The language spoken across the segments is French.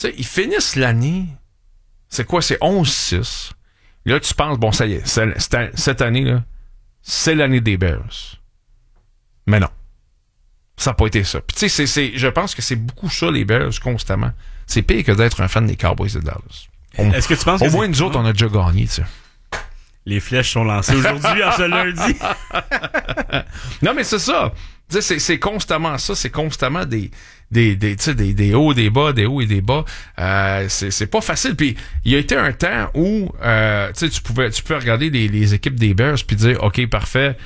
Tu sais, ils finissent l'année, c'est quoi? C'est 11-6. Là, tu penses, bon, ça y est, cette année, là, c'est l'année des Bears. Mais non. Ça n'a pas été ça. Puis tu sais, je pense que c'est beaucoup ça, les Bears, constamment. C'est pire que d'être un fan des Cowboys de Dallas. Est-ce que tu penses au moins, nous autres, on a déjà gagné, tu sais. Les flèches sont lancées aujourd'hui, en ce lundi. Non, mais c'est ça. Tu sais, c'est constamment ça. C'est constamment des hauts, des bas, des hauts et des bas. C'est pas facile. Puis, il y a été un temps où, tu sais, tu peux regarder les équipes des Bears puis dire, OK, parfait,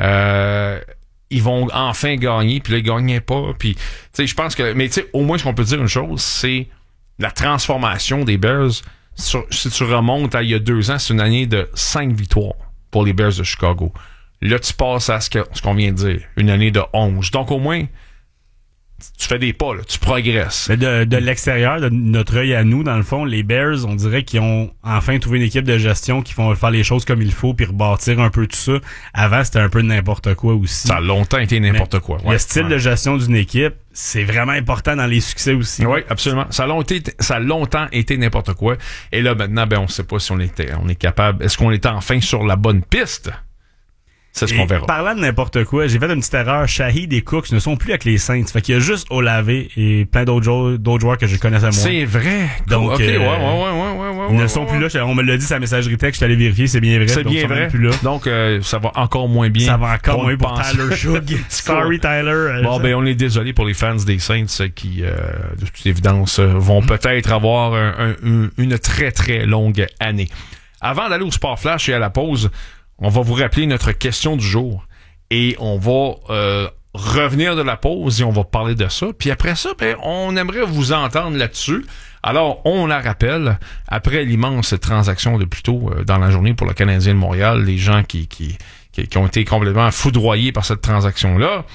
ils vont enfin gagner, puis là, ils gagnaient pas. Puis, tu sais, je pense que... Mais tu sais, au moins, ce qu'on peut dire une chose, c'est la transformation des Bears. Si tu remontes à il y a 2 ans, c'est une année de 5 victoires pour les Bears de Chicago. Là, tu passes à ce qu'on vient de dire, une année de 11. Donc, au moins, tu fais des pas, là, tu progresses. Mais de l'extérieur, de notre œil à nous, dans le fond, les Bears, on dirait qu'ils ont enfin trouvé une équipe de gestion qui font faire les choses comme il faut puis rebâtir un peu tout ça. Avant, c'était un peu n'importe quoi aussi. Ça a longtemps été n'importe quoi. Ouais. Le style de gestion d'une équipe, c'est vraiment important dans les succès aussi. Oui, absolument. Ça a longtemps été n'importe quoi. Et là, maintenant, on sait pas si on est capable. Est-ce qu'on était enfin sur la bonne piste? C'est ce qu'on verra. Parlant de n'importe quoi, j'ai fait une petite erreur. Shahid et Cooks ne sont plus avec les Saints. Fait qu'il y a juste Olave et plein d'autres joueurs que je connaissais moins. C'est vrai. Donc, OK, ouais. Ils ne sont plus là. On me l'a dit sa messagerie texte, je suis allé vérifier, c'est bien vrai. C'est bien vrai. Plus là. Donc, ça va encore moins bien. Ça va encore moins pour Tyler Shug. Sorry, Tyler. Bon, on est désolé pour les fans des Saints qui, de toute évidence, vont peut-être avoir une très, très longue année. Avant d'aller au Sport Flash et à la pause, on va vous rappeler notre question du jour et on va revenir de la pause et on va parler de ça. Puis après ça, on aimerait vous entendre là-dessus. Alors, on la rappelle, après l'immense transaction de plus tôt dans la journée pour le Canadien de Montréal, les gens qui ont été complètement foudroyés par cette transaction-là.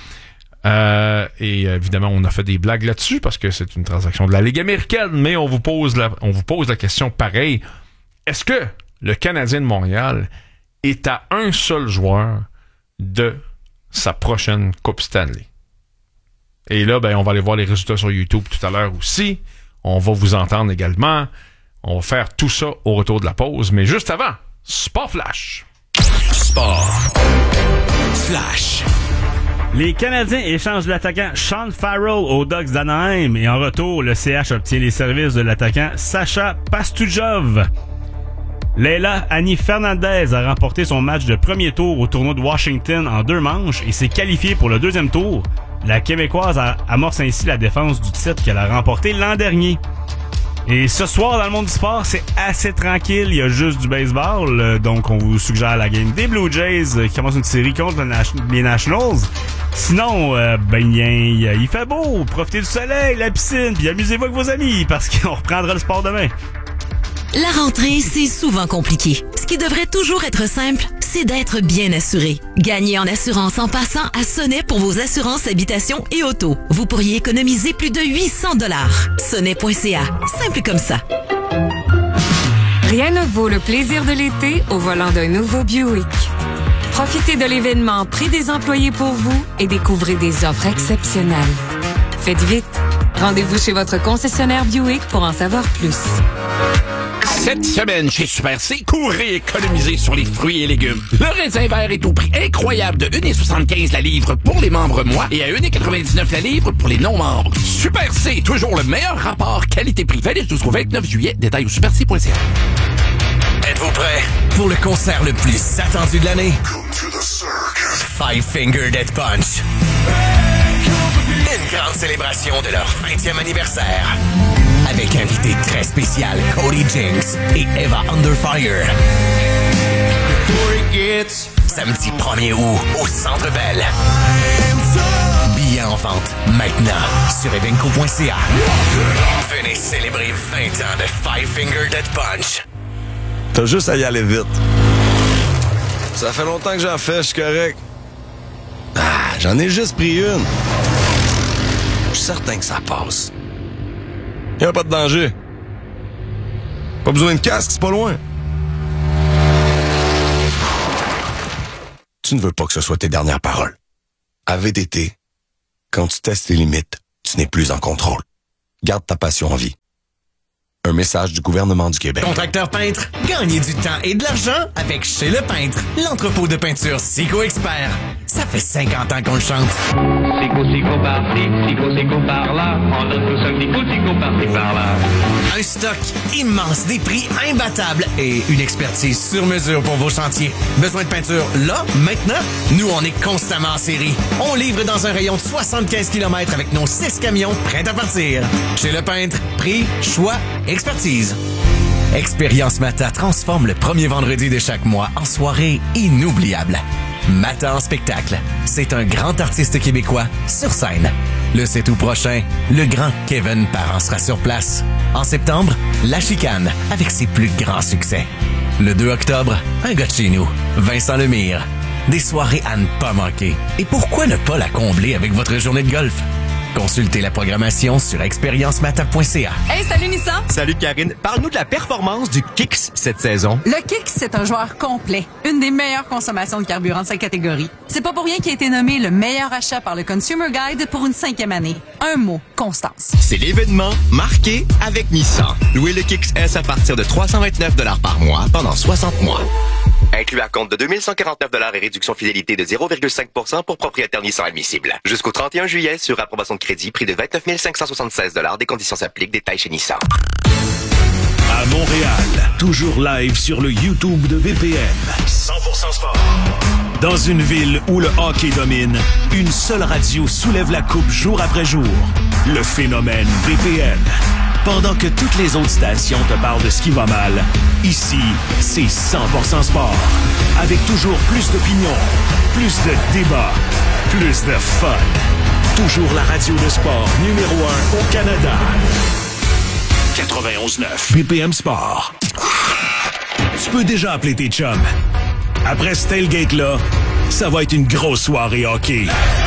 Et évidemment, on a fait des blagues là-dessus parce que c'est une transaction de la Ligue américaine, mais on vous pose la question pareil. Est-ce que le Canadien de Montréal est à un seul joueur de sa prochaine Coupe Stanley? Et là, on va aller voir les résultats sur YouTube tout à l'heure aussi. On va vous entendre également. On va faire tout ça au retour de la pause. Mais juste avant, Sport Flash. Sport Flash. Les Canadiens échangent l'attaquant Sean Farrell aux Ducks d'Anaheim et en retour, le CH obtient les services de l'attaquant Sacha Pastujov. Leila Annie Fernandez a remporté son match de premier tour au tournoi de Washington en 2 manches et s'est qualifiée pour le 2e tour. La Québécoise amorce ainsi la défense du titre qu'elle a remporté l'an dernier. Et ce soir, dans le monde du sport, c'est assez tranquille. Il y a juste du baseball. Donc, on vous suggère la game des Blue Jays qui commence une série contre les Nationals. Sinon, il fait beau. Profitez du soleil, la piscine, puis amusez-vous avec vos amis parce qu'on reprendra le sport demain. La rentrée, c'est souvent compliqué. Ce qui devrait toujours être simple, c'est d'être bien assuré. Gagnez en assurance en passant à Sonnet pour vos assurances habitation et auto. Vous pourriez économiser plus de 800 $. Sonnet.ca. Simple comme ça. Rien ne vaut le plaisir de l'été au volant d'un nouveau Buick. Profitez de l'événement Prix des employés pour vous et découvrez des offres exceptionnelles. Faites vite. Rendez-vous chez votre concessionnaire Buick pour en savoir plus. Cette semaine, chez Super C, courez économiser sur les fruits et légumes. Le raisin vert est au prix incroyable de 1,75 la livre pour les membres mois et à 1,99 la livre pour les non-membres. Super C, toujours le meilleur rapport qualité-prix. Valide jusqu'au 29 juillet. Détails au superc.ca. Êtes-vous prêts pour le concert le plus attendu de l'année? Five Finger Death Punch. Une grande célébration de leur 20e anniversaire. Avec invité très spécial Cody Jinks et Eva Underfire. Samedi 1er août au Centre Bell. Billets en vente maintenant sur evenco.ca. Venez célébrer 20 ans de Five Finger Death Punch. T'as juste à y aller vite. Ça fait longtemps que j'en fais, je suis correct. J'en ai juste pris une. Je suis certain que ça passe. Y'a pas de danger. Pas besoin de casque, c'est pas loin. Tu ne veux pas que ce soit tes dernières paroles. À VTT, quand tu testes tes limites, tu n'es plus en contrôle. Garde ta passion en vie. Un message du gouvernement du Québec. Contracteur peintre, gagnez du temps et de l'argent avec Chez Le Peintre, l'entrepôt de peinture Sico Expert. Ça fait 50 ans qu'on le chante. Sico par-ci, Sico par-là, on donne tous un petit coup de Sico par-ci par-là. Un stock immense, des prix imbattables et une expertise sur mesure pour vos chantiers. Besoin de peinture là, maintenant? Nous, on est constamment en série. On livre dans un rayon de 75 km avec nos 6 camions prêts à partir. Chez Le Peintre, prix, choix, expertise. Expérience Mata transforme le premier vendredi de chaque mois en soirée inoubliable. Mata en spectacle. C'est un grand artiste québécois sur scène. Le 7 août prochain, le grand Kevin Parent sera sur place. En septembre, La Chicane avec ses plus grands succès. Le 2 octobre, un gars de chez nous, Vincent Lemire. Des soirées à ne pas manquer. Et pourquoi ne pas la combler avec votre journée de golf? Consultez la programmation sur expériencemata.ca. Hey, salut Nissan! Salut Karine. Parle-nous de la performance du Kicks cette saison. Le Kicks, c'est un joueur complet. Une des meilleures consommations de carburant de sa catégorie. C'est pas pour rien qu'il a été nommé le meilleur achat par le Consumer Guide pour une 5e année. Un mot, constance. C'est l'événement marqué avec Nissan. Louez le Kicks S à partir de 329 $ par mois pendant 60 mois. Inclus à compte de 2149 $ et réduction fidélité de 0,5% pour propriétaire Nissan admissible. Jusqu'au 31 juillet sur approbation de crédit, prix de 29 576 $. Des conditions s'appliquent. Détails chez Nissan. À Montréal, toujours live sur le YouTube de BPM. 100% sport. Dans une ville où le hockey domine, une seule radio soulève la coupe jour après jour. Le phénomène BPM. Pendant que toutes les autres stations te parlent de ce qui va mal, ici, c'est 100% sport. Avec toujours plus d'opinions, plus de débats, plus de fun. Toujours la radio de sport numéro 1 au Canada. 91.9 BPM Sport. Tu peux déjà appeler tes chums. Après ce tailgate-là, ça va être une grosse soirée hockey.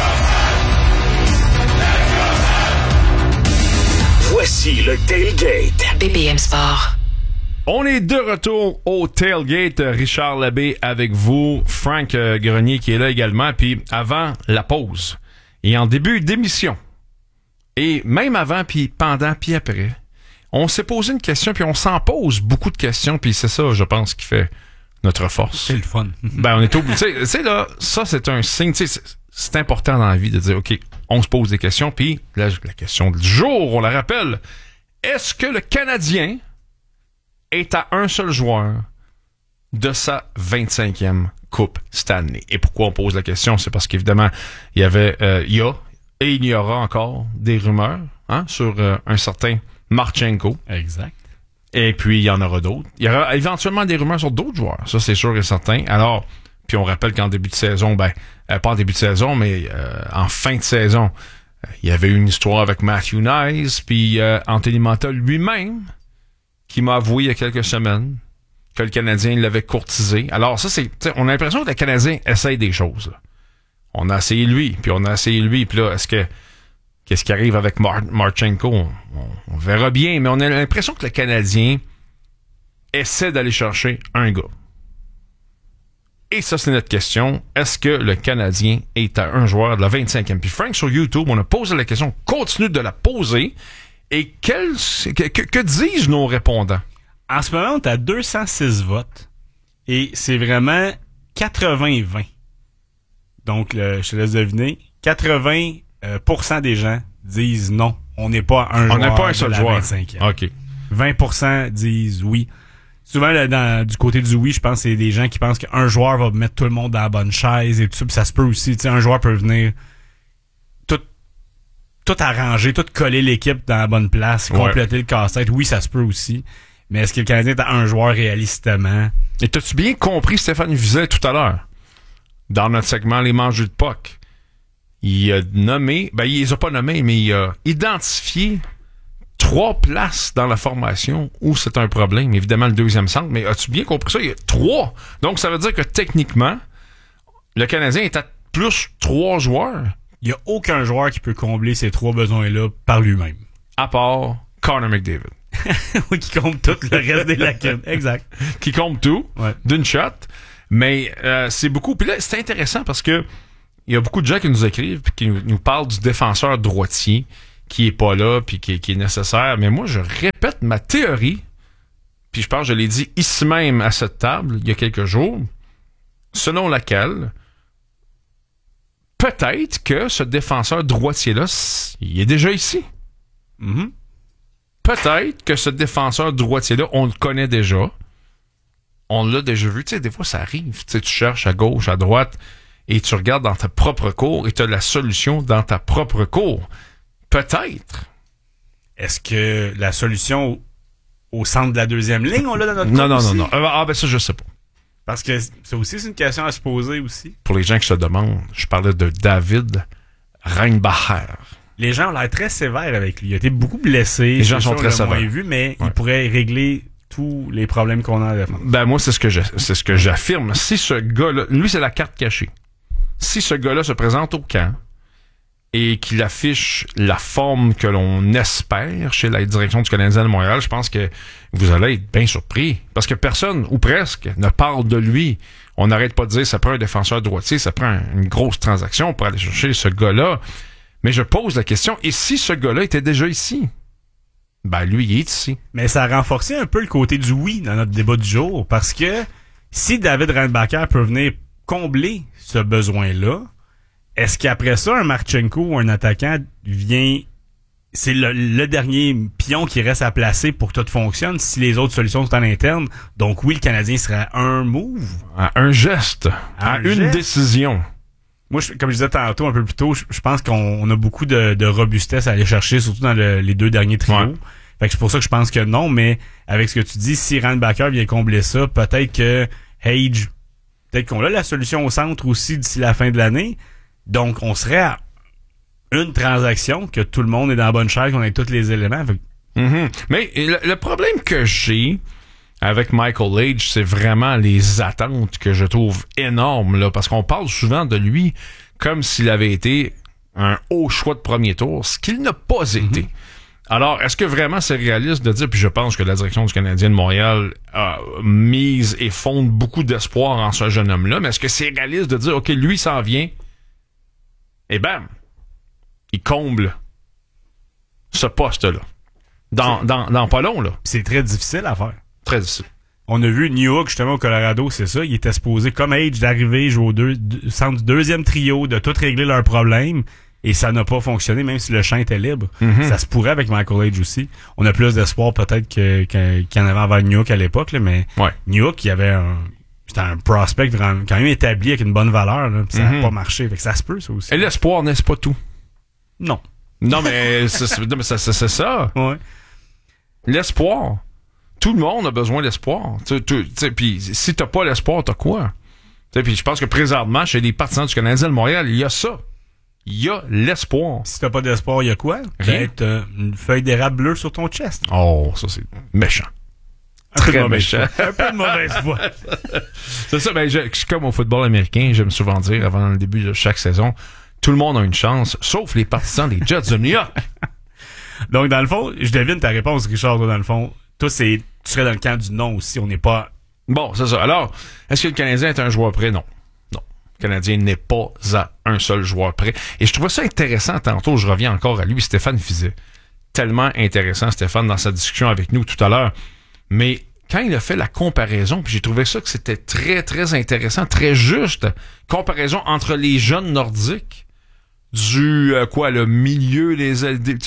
Voici le tailgate. BPM Sport. On est de retour au tailgate. Richard Labbé avec vous. Frank Grenier qui est là également. Puis avant la pause et en début d'émission et même avant, puis pendant, puis après, on s'est posé une question, puis on s'en pose beaucoup de questions, puis c'est ça, je pense, qui fait notre force. C'est le fun. Ben, on est obligé. Tu sais, là, ça, c'est un signe. Tu sais, c'est important dans la vie de dire, OK, on se pose des questions, puis la question du jour, on la rappelle. Est-ce que le Canadien est à un seul joueur de sa 25e Coupe Stanley? Et pourquoi on pose la question? C'est parce qu'évidemment, il y avait, il y a, et il y aura encore des rumeurs, sur un certain Marchenko. Exact. Et puis, il y en aura d'autres. Il y aura éventuellement des rumeurs sur d'autres joueurs. Ça, c'est sûr et certain. Alors, puis on rappelle qu'en début de saison, pas en début de saison, mais en fin de saison, il y avait eu une histoire avec Matthew Nice, puis Anthony Mantha lui-même, qui m'a avoué il y a quelques semaines que le Canadien l'avait courtisé. Alors, ça, on a l'impression que le Canadien essaye des choses, là. On a essayé lui, puis on a essayé lui, puis là, qu'est-ce qui arrive avec Marchenko? On verra bien, mais on a l'impression que le Canadien essaie d'aller chercher un gars. Et ça, c'est notre question. Est-ce que le Canadien est à un joueur de la 25e? Puis Frank, sur YouTube, on a posé la question, continue de la poser. Et que disent nos répondants? En ce moment, on est à 206 votes. Et c'est vraiment 80-20. Donc, je te laisse deviner. 80% des gens disent non. On n'est pas un joueur. On n'est pas un seul de la joueur. 25e. OK. 20% disent oui. Souvent, là, du côté du oui, je pense que c'est des gens qui pensent qu'un joueur va mettre tout le monde dans la bonne chaise et tout ça. Puis ça se peut aussi. Tu sais, un joueur peut venir tout arranger, tout coller l'équipe dans la bonne place, compléter le casse-tête. Oui, ça se peut aussi. Mais est-ce que le Canadien est à un joueur réalistement? Et t'as-tu bien compris Stéphane Vizet tout à l'heure? Dans notre segment Les Mangeux de Puck. Il a nommé, il les a pas nommés, mais il a identifié 3 places dans la formation où c'est un problème. Évidemment, le deuxième centre, mais as-tu bien compris ça? Il y a 3. Donc, ça veut dire que techniquement, le Canadien est à plus 3 joueurs. Il n'y a aucun joueur qui peut combler ces 3 besoins-là par lui-même. À part Connor McDavid. Oui, qui compte tout le reste des lacunes. Exact. Qui compte tout, d'une shot. Mais c'est beaucoup. Puis là, c'est intéressant parce que il y a beaucoup de gens qui nous écrivent et qui nous parlent du défenseur droitier qui est pas là puis qui est nécessaire. Mais moi, je répète ma théorie, puis je pense que je l'ai dit ici même à cette table il y a quelques jours, selon laquelle peut-être que ce défenseur droitier-là, il est déjà ici. Mm-hmm. Peut-être que ce défenseur droitier-là, on le connaît déjà. On l'a déjà vu. Tu sais, des fois, ça arrive. Tu sais, tu cherches à gauche, à droite, et tu regardes dans ta propre cour, et tu as la solution dans ta propre cour. Peut-être. Est-ce que la solution au centre de la deuxième ligne, on l'a dans notre cour Non. aussi? Ben ça, je sais pas. Parce que c'est aussi une question à se poser aussi. Pour les gens qui se demandent, je parlais de David Reinbacher. Les gens ont l'air très sévères avec lui. Il a été beaucoup blessé. Les gens sont très sévères. Moins vu, mais il pourrait régler tous les problèmes qu'on a à la défense. Ben moi, c'est ce que j'affirme. Si ce gars-là, lui, c'est la carte cachée. Si ce gars-là se présente au camp et qu'il affiche la forme que l'on espère chez la direction du Canadien de Montréal, je pense que vous allez être bien surpris. Parce que personne, ou presque, ne parle de lui. On n'arrête pas de dire ça prend un défenseur droitier, ça prend une grosse transaction pour aller chercher ce gars-là. Mais je pose la question, et si ce gars-là était déjà ici? Ben, lui, il est ici. Mais ça a renforcé un peu le côté du oui dans notre débat du jour, parce que si David Reinbacher peut venir combler ce besoin-là, est-ce qu'après ça, un Marchenko ou un attaquant vient... C'est le dernier pion qui reste à placer pour que tout fonctionne si les autres solutions sont à l'interne. Donc oui, le Canadien serait à un move. À un geste. À une décision. Moi, comme je disais tantôt, un peu plus tôt, je pense qu'on a beaucoup de robustesse à aller chercher, surtout dans les deux derniers trios. Ouais. Fait que c'est pour ça que je pense que non, mais avec ce que tu dis, si Reinbacher vient combler ça, peut-être que Hage, peut-être qu'on a la solution au centre aussi d'ici la fin de l'année. Donc, on serait à une transaction, que tout le monde est dans la bonne chaise, qu'on ait tous les éléments. Mm-hmm. Mais le problème que j'ai avec Michael Hage, c'est vraiment les attentes que je trouve énormes, là, parce qu'on parle souvent de lui comme s'il avait été un haut choix de premier tour, ce qu'il n'a pas été. Alors, est-ce que vraiment c'est réaliste de dire, puis je pense que la direction du Canadien de Montréal mise et fonde beaucoup d'espoir en ce jeune homme-là, mais est-ce que c'est réaliste de dire, OK, lui s'en vient, et bam, il comble ce poste-là. Dans pas long, là. C'est très difficile à faire. Très difficile. On a vu New York, justement, au Colorado, c'est ça. Il était supposé, comme Hage, d'arriver, jouer au centre du deuxième trio, de tout régler leurs problèmes. Et ça n'a pas fonctionné, même si le champ était libre. Mm-hmm. Ça se pourrait avec Michael Hage aussi. On a plus d'espoir peut-être qu'il y en avait envers New York à l'époque, là, mais New York, il y avait c'était un prospect vraiment, quand même établi avec une bonne valeur, là, ça n'a pas marché. Fait que ça se peut, ça aussi. Et l'espoir n'est-ce pas tout? Non. Non, mais c'est ça. Ouais. L'espoir. Tout le monde a besoin d'espoir. Puis si t'as pas l'espoir, t'as quoi? Puis je pense que présentement, chez les partisans du Canadien de Montréal, il y a ça. Il y a l'espoir. Si t'as pas d'espoir, il y a quoi? Rien. Peut-être une feuille d'érable bleue sur ton chest. Oh, ça c'est méchant. Très méchant. Un peu de mauvaise foi. C'est ça, ben, comme au football américain, j'aime souvent dire avant le début de chaque saison, tout le monde a une chance, sauf les partisans des Jets de New York. Donc, dans le fond, je devine ta réponse, Richard, dans le fond. Toi, tu serais dans le camp du non aussi. On n'est pas... Bon, c'est ça. Alors, est-ce que le Canadien est un joueur prêt? Non. Non. Le Canadien n'est pas à un seul joueur prêt. Et je trouvais ça intéressant tantôt, je reviens encore à lui, Stéphane Fiset. Tellement intéressant, Stéphane, dans sa discussion avec nous tout à l'heure. Mais quand il a fait la comparaison, puis j'ai trouvé ça que c'était très, très intéressant, très juste, comparaison entre les jeunes nordiques du le milieu du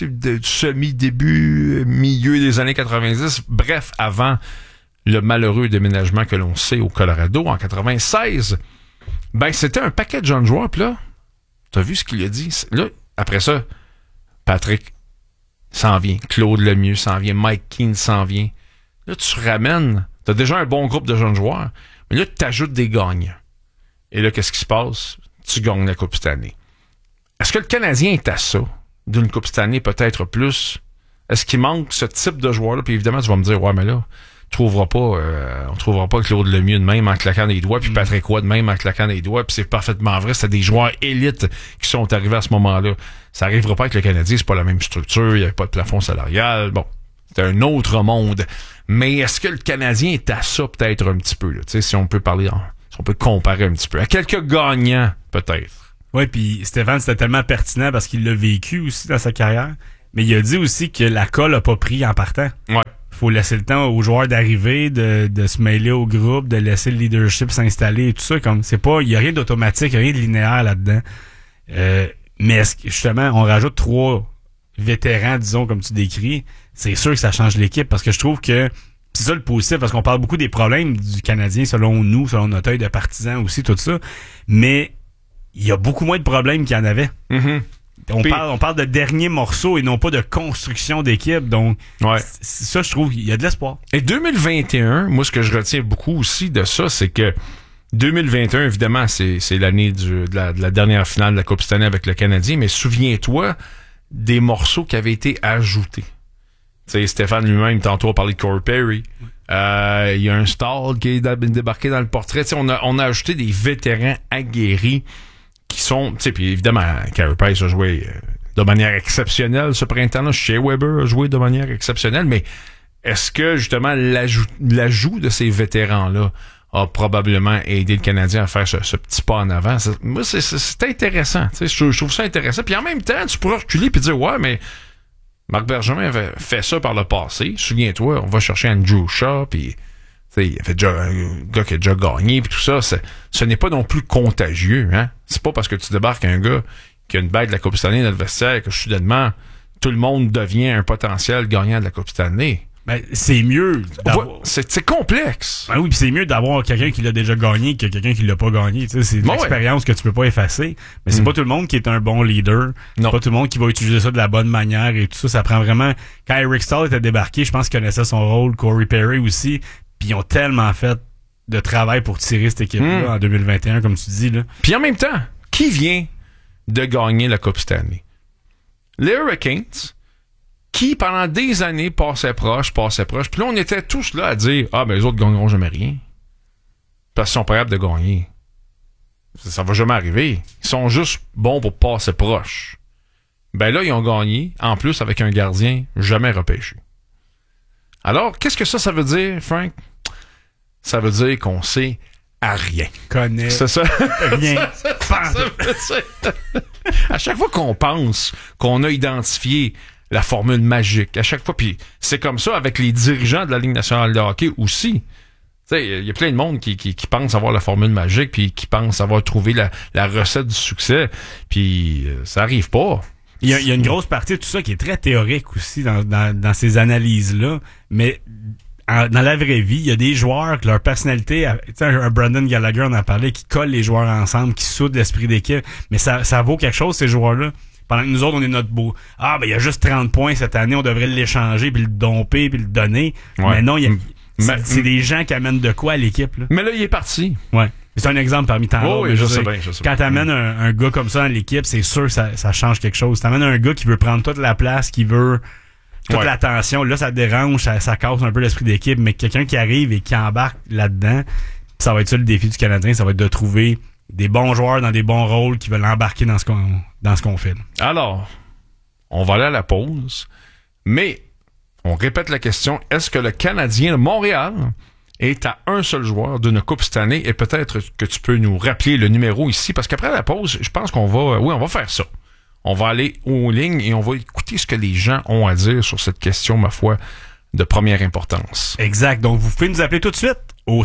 semi-début, milieu des années 90, bref, avant le malheureux déménagement que l'on sait au Colorado en 96. Ben, c'était un paquet de jeunes joueurs, puis là, t'as vu ce qu'il a dit? Là, après ça, Patrick s'en vient, Claude Lemieux s'en vient, Mike Keane s'en vient. Là, tu ramènes, t'as déjà un bon groupe de jeunes joueurs, mais là, tu t'ajoutes des gagnants. Et là, qu'est-ce qui se passe? Tu gagnes la Coupe cette année. Est-ce que le Canadien est à ça, d'une Coupe cette année, peut-être plus? Est-ce qu'il manque ce type de joueur-là? Puis évidemment, tu vas me dire, ouais, mais là, on trouvera pas Claude Lemieux de même en claquant des doigts, puis Patrick Roy de même en claquant des doigts, puis c'est parfaitement vrai, c'est des joueurs élites qui sont arrivés à ce moment-là. Ça arrivera pas avec le Canadien, c'est pas la même structure, il n'y avait pas de plafond salarial, bon, c'est un autre monde. Mais est-ce que le Canadien est à ça, peut-être un petit peu, là? Tu sais, si on peut parler, si on peut comparer un petit peu. À quelques gagnants, peut-être. Oui, puis Stéphane, c'était tellement pertinent parce qu'il l'a vécu aussi dans sa carrière. Mais il a dit aussi que la colle a pas pris en partant. Ouais. Faut laisser le temps aux joueurs d'arriver, de se mêler au groupe, de laisser le leadership s'installer et tout ça. Comme c'est pas, il y a rien d'automatique, rien de linéaire là-dedans. Mais est-ce que justement, on rajoute 3 vétérans, disons, comme tu décris, c'est sûr que ça change l'équipe parce que je trouve que c'est ça le positif parce qu'on parle beaucoup des problèmes du Canadien selon nous, selon notre œil de partisans aussi, tout ça. Mais il y a beaucoup moins de problèmes qu'il y en avait. Mm-hmm. On parle de dernier morceau et non pas de construction d'équipe. Donc, ça, je trouve qu'il y a de l'espoir. Et 2021, moi, ce que je retiens beaucoup aussi de ça, c'est que 2021, évidemment, c'est l'année de la dernière finale de la Coupe Stanley avec le Canadien, mais souviens-toi des morceaux qui avaient été ajoutés. Tu sais, Stéphane lui-même, tantôt, a parlé de Corey Perry. Il y a un Stahl qui est débarqué dans le portrait. Tu sais, on a ajouté des vétérans aguerris qui sont, tu sais, puis évidemment, Carey Price a joué de manière exceptionnelle ce printemps-là. Shea Weber a joué de manière exceptionnelle, mais est-ce que, justement, l'ajout de ces vétérans-là a probablement aidé le Canadien à faire ce petit pas en avant? Moi, c'est intéressant. Tu sais, je trouve ça intéressant. Puis en même temps, tu pourras reculer puis dire, ouais, mais Marc Bergevin avait fait ça par le passé. Souviens-toi, on va chercher Andrew Shaw, puis il y avait déjà un gars qui a déjà gagné, puis tout ça. Ce n'est pas non plus contagieux, hein. C'est pas parce que tu débarques un gars qui a une bague de la Coupe Stanley dans le vestiaire que soudainement tout le monde devient un potentiel gagnant de la Coupe Stanley. Ben, c'est mieux d'avoir... C'est complexe. Ben oui, puis c'est mieux d'avoir quelqu'un qui l'a déjà gagné que quelqu'un qui l'a pas gagné. Tu sais, c'est une expérience que tu peux pas effacer. Mais c'est pas tout le monde qui est un bon leader. C'est pas tout le monde qui va utiliser ça de la bonne manière et tout ça. Ça prend vraiment... Quand Eric Stahl était débarqué, je pense qu'il connaissait son rôle. Corey Perry aussi. Puis ils ont tellement fait de travail pour tirer cette équipe-là en 2021, comme tu dis, là. Puis en même temps, qui vient de gagner la Coupe Stanley? Les Hurricanes, qui, pendant des années, passaient proche. Puis là, on était tous là à dire, ben, les autres gagneront jamais rien. Parce qu'ils sont pas capables de gagner. Ça va jamais arriver. Ils sont juste bons pour passer proche. Ben là, ils ont gagné, en plus, avec un gardien jamais repêché. Alors, qu'est-ce que ça veut dire, Frank? Ça veut dire qu'on sait à rien. Connaît. C'est ça? Rien. À chaque fois qu'on pense qu'on a identifié la formule magique, à chaque fois, puis c'est comme ça avec les dirigeants de la Ligue nationale de hockey aussi. Tu sais, il y a plein de monde qui pense avoir la formule magique, puis qui pense avoir trouvé la recette du succès, puis ça arrive pas. Il y a une grosse partie de tout ça qui est très théorique aussi dans ces analyses-là, mais dans la vraie vie, il y a des joueurs que leur personnalité, tu sais, un Brandon Gallagher, on en a parlé, qui colle les joueurs ensemble, qui soudent l'esprit d'équipe, mais ça vaut quelque chose, ces joueurs-là. Pendant que nous autres, on est notre beau. Ben il y a juste 30 points cette année, on devrait l'échanger, puis le domper, puis le donner. Ouais. Mais non, c'est des gens qui amènent de quoi à l'équipe, là. Mais là, il est parti. Ouais. C'est un exemple parmi tant d'autres. Oui, je sais bien. Quand t'amènes un gars comme ça dans l'équipe, c'est sûr que ça change quelque chose. T'amènes un gars qui veut prendre toute la place, qui veut toute l'attention. Là, ça dérange, ça casse un peu l'esprit d'équipe, mais quelqu'un qui arrive et qui embarque là-dedans, ça va être ça le défi du Canadien, ça va être de trouver des bons joueurs dans des bons rôles qui veulent embarquer dans ce qu'on fait. Alors, on va aller à la pause, mais on répète la question, est-ce que le Canadien de Montréal est à un seul joueur d'une Coupe Stanley? Et peut-être que tu peux nous rappeler le numéro ici, parce qu'après la pause, je pense qu'on va faire ça. On va aller aux lignes et on va écouter ce que les gens ont à dire sur cette question, ma foi, de première importance. Exact. Donc, vous pouvez nous appeler tout de suite au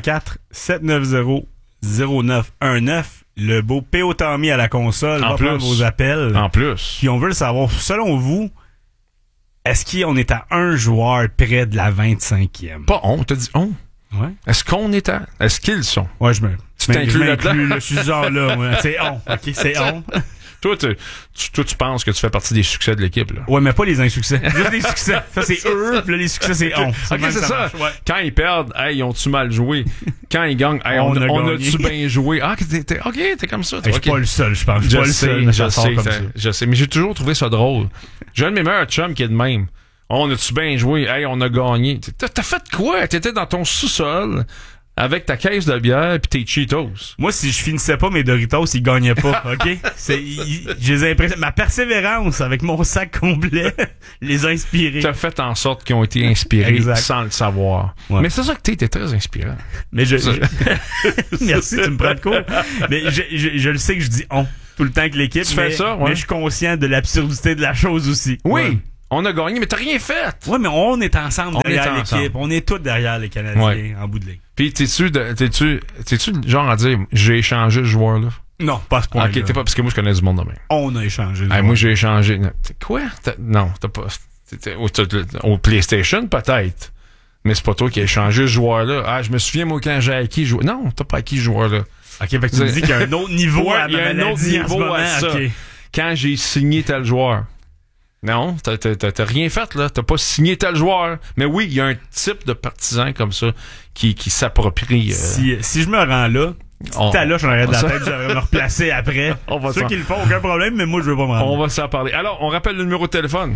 514-790-0919. Le beau P.O. Tommy à la console va prendre vos appels. En plus. Puis on veut le savoir. Selon vous, est-ce qu'on est à un joueur près de la 25e? Pas on, t'as dit on. Ouais. Est-ce qu'ils sont? Ouais, tu t'inclus là-dedans? Je suis genre là. Ouais. C'est on. OK, c'est on. Toi, tu penses que tu fais partie des succès de l'équipe, là. Ouais, mais pas les insuccès. Juste les succès. Ça, c'est eux, puis là, les succès, c'est on. OK, c'est ça. Ouais. Quand ils perdent, ils ont-tu mal joué? Quand ils gagnent, on a-tu bien joué? t'es comme ça. Je suis pas le seul, je pense. Je sais, mais j'ai toujours trouvé ça drôle. J'ai un de mes meilleurs chums qui est de même. On a-tu bien joué? On a gagné. T'as fait quoi? T'étais dans ton sous-sol avec ta caisse de bière pis tes Cheetos. Moi, si je finissais pas mes Doritos, ils gagnaient pas, OK? J'ai l'impression... Ma persévérance avec mon sac complet les a inspirés. T'as fait en sorte qu'ils ont été inspirés sans le savoir. Ouais. Mais c'est ça que t'es très inspirant. Mais Merci, tu me prends de court. Mais je le sais que je dis on. tout le temps que l'équipe. Tu fais ça, ouais. Mais je suis conscient de l'absurdité de la chose aussi. Oui. Ouais. On a gagné, mais t'as rien fait. Oui, mais on est ensemble derrière l'équipe. On est tous derrière les Canadiens en bout de ligne. Puis t'es-tu le genre à dire j'ai échangé ce joueur-là? Non, pas à ce point-là. Ok, t'es pas parce que moi je connais du monde de même. On a échangé. Moi j'ai échangé. Quoi? Non, t'as pas. Au PlayStation peut-être. Mais c'est pas toi qui as échangé ce joueur-là. Ah, je me souviens moi quand j'ai acquis ce joueur. Non, t'as pas acquis ce joueur-là. Ok, fait que tu me dis qu'il y a un autre niveau à ma maladie en ce moment. À ça. Okay. Quand j'ai signé tel joueur. Non, t'as rien fait, là. T'as pas signé tel joueur. Mais oui, il y a un type de partisan comme ça qui s'approprie. Si je me rends là, t'as là, j'en arrête de la tête, je devrais me replacer après. Ceux qui le font, aucun problème, mais moi, je veux pas me rendre. On va s'en parler. Alors, on rappelle le numéro de téléphone.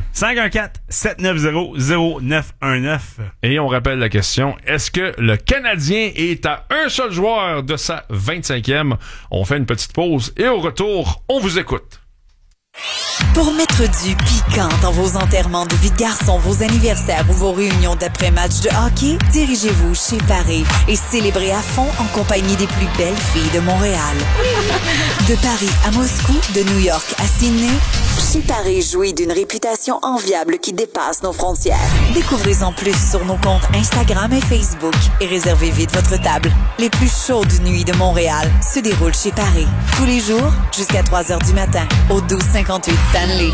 514-790-0919. Et on rappelle la question. Est-ce que le Canadien est à un seul joueur de sa 25e? On fait une petite pause et au retour, on vous écoute. Pour mettre du piquant dans vos enterrements de vie de garçon, vos anniversaires ou vos réunions d'après-match de hockey, dirigez-vous chez Paris et célébrez à fond en compagnie des plus belles filles de Montréal. De Paris à Moscou, de New York à Sydney, chez Paris jouit d'une réputation enviable qui dépasse nos frontières. Découvrez-en plus sur nos comptes Instagram et Facebook et réservez vite votre table. Les plus chaudes nuits de Montréal se déroulent chez Paris. Tous les jours, jusqu'à 3h du matin, au 1258 Stanley.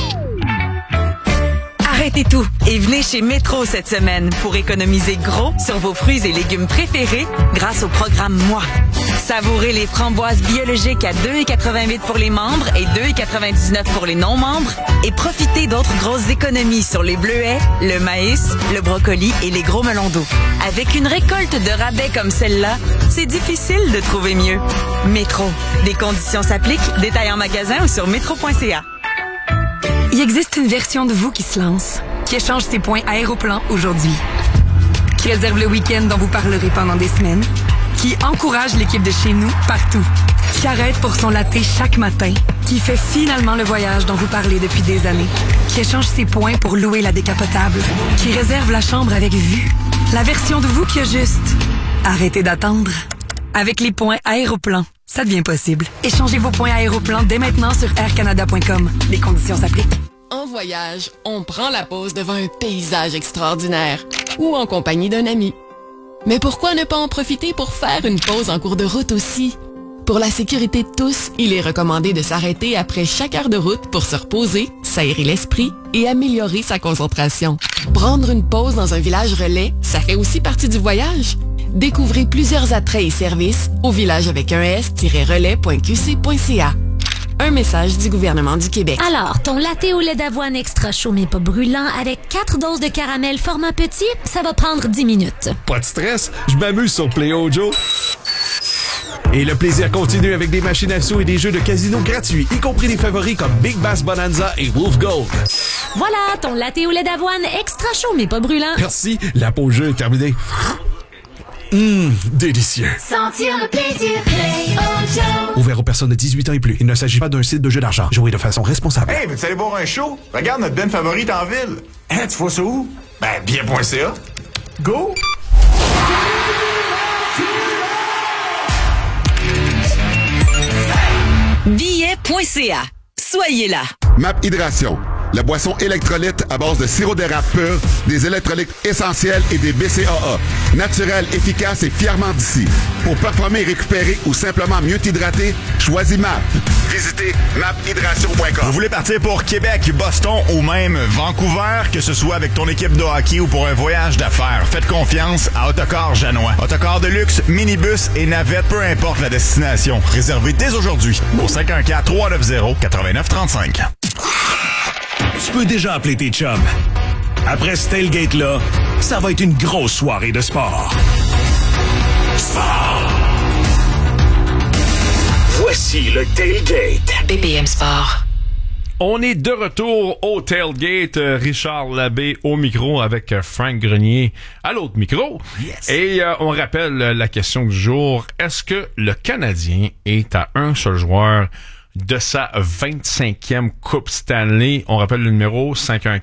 Arrêtez tout et venez chez Métro cette semaine pour économiser gros sur vos fruits et légumes préférés grâce au programme Moi. Savourez les framboises biologiques à 2,88 pour les membres et 2,99 pour les non-membres et profitez d'autres grosses économies sur les bleuets, le maïs, le brocoli et les gros melons d'eau. Avec une récolte de rabais comme celle-là, c'est difficile de trouver mieux. Métro. Des conditions s'appliquent. Détails en magasin ou sur métro.ca. Il existe une version de vous qui se lance, qui échange ses points Aéroplan aujourd'hui, qui réserve le week-end dont vous parlerez pendant des semaines, qui encourage l'équipe de chez nous partout, qui arrête pour son latte chaque matin, qui fait finalement le voyage dont vous parlez depuis des années, qui échange ses points pour louer la décapotable, qui réserve la chambre avec vue. La version de vous qui a juste arrêtez d'attendre. Avec les points Aéroplan, ça devient possible. Échangez vos points Aéroplan dès maintenant sur aircanada.com. Les conditions s'appliquent. En voyage, on prend la pause devant un paysage extraordinaire ou en compagnie d'un ami. Mais pourquoi ne pas en profiter pour faire une pause en cours de route aussi? Pour la sécurité de tous, il est recommandé de s'arrêter après chaque heure de route pour se reposer, s'aérer l'esprit et améliorer sa concentration. Prendre une pause dans un village relais, ça fait aussi partie du voyage. Découvrez plusieurs attraits et services au village avec un s-relais.qc.ca. Un message du gouvernement du Québec. Alors, ton latte au lait d'avoine extra chaud mais pas brûlant avec 4 doses de caramel format petit, ça va prendre 10 minutes. Pas de stress, je m'amuse sur Play Ojo. Et le plaisir continue avec des machines à sous et des jeux de casino gratuits, y compris des favoris comme Big Bass Bonanza et Wolf Gold. Voilà, ton latte au lait d'avoine extra chaud mais pas brûlant. Merci, la pause jeu est terminée. Délicieux. Sentir le plaisir, Play Ojo. Ouvert aux personnes de 18 ans et plus. Il ne s'agit pas d'un site de jeu d'argent. Jouez de façon responsable. Hey, veux-tu aller voir un show? Regarde notre band favorite en ville. Hein, tu vois ça où? Ben, bien.ca. Go! Billet.ca. Soyez là. MAP Hydration. La boisson électrolyte à base de sirop d'érable pur, des électrolytes essentiels et des BCAA. Naturel, efficace et fièrement d'ici. Pour performer, récupérer ou simplement mieux t'hydrater, choisis MAP. Visitez maphydration.com. Vous voulez partir pour Québec, Boston ou même Vancouver, que ce soit avec ton équipe de hockey ou pour un voyage d'affaires, faites confiance à Autocar Janois. Autocar de luxe, minibus et navette, peu importe la destination. Réservez dès aujourd'hui au 514-390-8935. Tu peux déjà appeler tes chums. Après ce tailgate-là, ça va être une grosse soirée de sport. Sport! Voici le tailgate. BPM Sport. On est de retour au tailgate. Richard Labbé au micro avec Frank Grenier à l'autre micro. Yes. Et on rappelle la question du jour. Est-ce que le Canadien est à un seul joueur de sa 25e Coupe Stanley? On rappelle le numéro